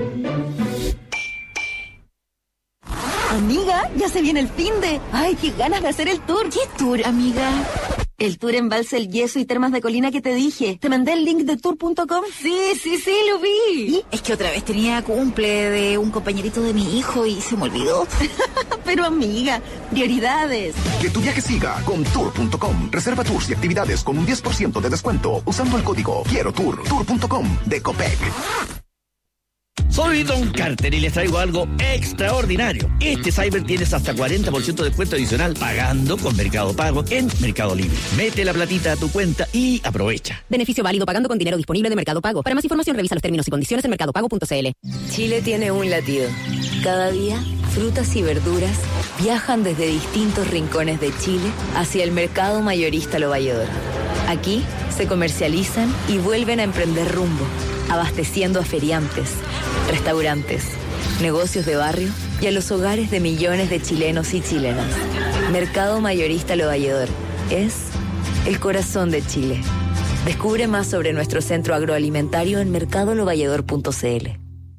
Amiga, ya se viene el finde. Ay, qué ganas de hacer el tour. ¿Qué tour, amiga? El tour en Balsa El Yeso y Termas de Colina que te dije. ¿Te mandé el link de tour punto com? Sí, sí, sí, lo vi. ¿Y? Es que otra vez tenía cumple de un compañerito de mi hijo y se me olvidó. Pero amiga, prioridades. Que tu viaje siga con tour punto com. Reserva tours y actividades con un diez por ciento de descuento usando el código Quiero Tour. tour punto com de Copec. Soy Don Carter y les traigo algo extraordinario. Este Cyber tienes hasta cuarenta por ciento de descuento adicional pagando con Mercado Pago en Mercado Libre. Mete la platita a tu cuenta y aprovecha. Beneficio válido pagando con dinero disponible de Mercado Pago. Para más información revisa los términos y condiciones en mercado pago punto c l. Chile tiene un latido. Cada día, frutas y verduras viajan desde distintos rincones de Chile hacia el mercado mayorista Lo Valledor. Aquí se comercializan y vuelven a emprender rumbo, abasteciendo a feriantes, restaurantes, negocios de barrio y a los hogares de millones de chilenos y chilenas. Mercado Mayorista Lo Valledor es el corazón de Chile. Descubre más sobre nuestro centro agroalimentario en mercado lo valledor punto c l.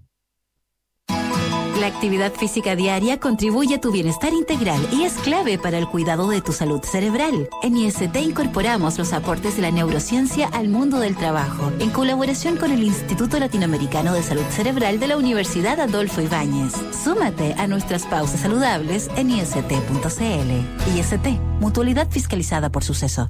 La actividad física diaria contribuye a tu bienestar integral y es clave para el cuidado de tu salud cerebral. En I S T incorporamos los aportes de la neurociencia al mundo del trabajo, en colaboración con el Instituto Latinoamericano de Salud Cerebral de la Universidad Adolfo Ibáñez. Súmate a nuestras pausas saludables en i s t punto c l. I S T, mutualidad fiscalizada por Suceso.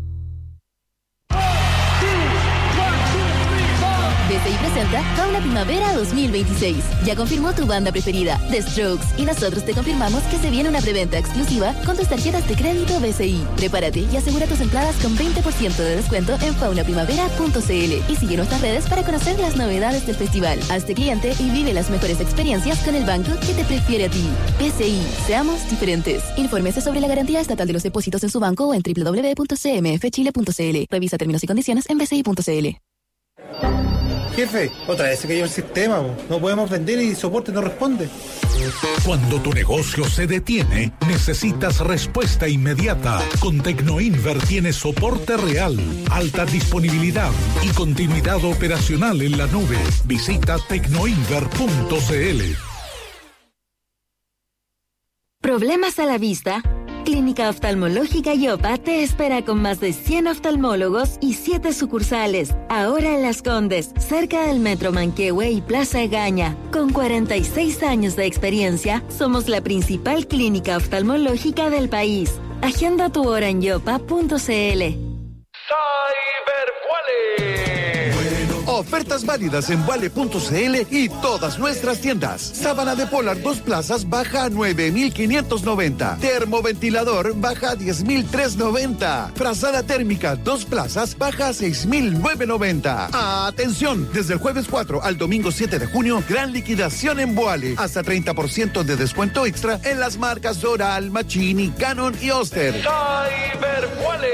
B C I presenta Fauna Primavera dos mil veintiséis. Ya confirmó tu banda preferida, The Strokes, y nosotros te confirmamos que se viene una preventa exclusiva con tus tarjetas de crédito B C I. Prepárate y asegura tus entradas con veinte por ciento de descuento en fauna primavera punto c l y sigue nuestras redes para conocer las novedades del festival. Hazte cliente y vive las mejores experiencias con el banco que te prefiere a ti. B C I, seamos diferentes. Infórmese sobre la garantía estatal de los depósitos en su banco o en w w w punto c m f chile punto c l. Revisa términos y condiciones en b c i punto c l. Jefe, otra vez se cayó el sistema, no podemos vender y soporte no responde. Cuando tu negocio se detiene, necesitas respuesta inmediata. Con Tecnoinver tienes soporte real, alta disponibilidad y continuidad operacional en la nube. Visita tecnoinver punto c l. ¿Problemas a la vista? Clínica Oftalmológica Yopa te espera con más de cien oftalmólogos y siete sucursales. Ahora en Las Condes, cerca del Metro Manquehue y Plaza Egaña. Con cuarenta y seis años de experiencia, somos la principal clínica oftalmológica del país. Agenda tu hora en yopa punto c l. Cybercuales. Ofertas válidas en vale punto c l y todas nuestras tiendas. Sábana de Polar dos plazas baja a nueve mil quinientos noventa. Termoventilador baja a diez mil trescientos noventa. Frazada térmica dos plazas baja a seis mil novecientos noventa. Atención, desde el jueves cuatro al domingo siete de junio, gran liquidación en Boale. Hasta treinta por ciento de descuento extra en las marcas Doral, Machini, Canon y Oster. Cyberboale.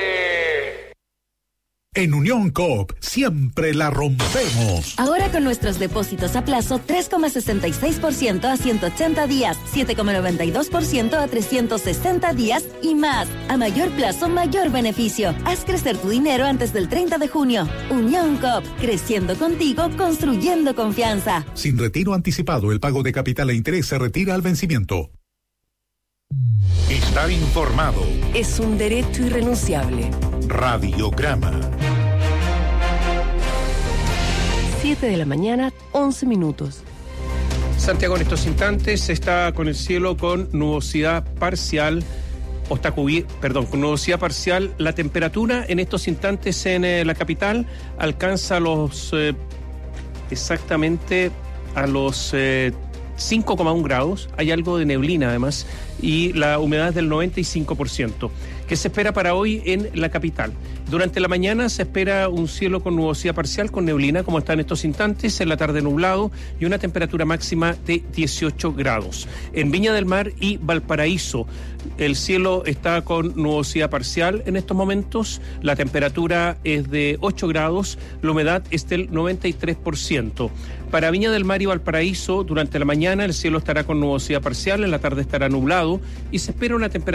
En Unión Coop siempre la rompemos. Ahora con nuestros depósitos a plazo tres coma sesenta y seis por ciento a ciento ochenta días, siete coma noventa y dos por ciento a trescientos sesenta días y más. A mayor plazo, mayor beneficio. Haz crecer tu dinero antes del treinta de junio. Unión Coop, creciendo contigo, construyendo confianza. Sin retiro anticipado, el pago de capital e interés se retira al vencimiento. Estar informado. Es un derecho irrenunciable. Radiograma. siete de la mañana, once minutos. Santiago en estos instantes está con el cielo con nubosidad parcial, o está cubierto, perdón, con nubosidad parcial. La temperatura en estos instantes en eh, la capital alcanza los eh, exactamente a los eh, cinco coma uno grados. Hay algo de neblina además y la humedad es del noventa y cinco por ciento. ¿Qué se espera para hoy en la capital? Durante la mañana se espera un cielo con nubosidad parcial, con neblina, como está en estos instantes, en la tarde nublado y una temperatura máxima de dieciocho grados. En Viña del Mar y Valparaíso, el cielo está con nubosidad parcial en estos momentos, la temperatura es de ocho grados, la humedad es del noventa y tres por ciento. Para Viña del Mar y Valparaíso, durante la mañana el cielo estará con nubosidad parcial, en la tarde estará nublado y se espera una temperatura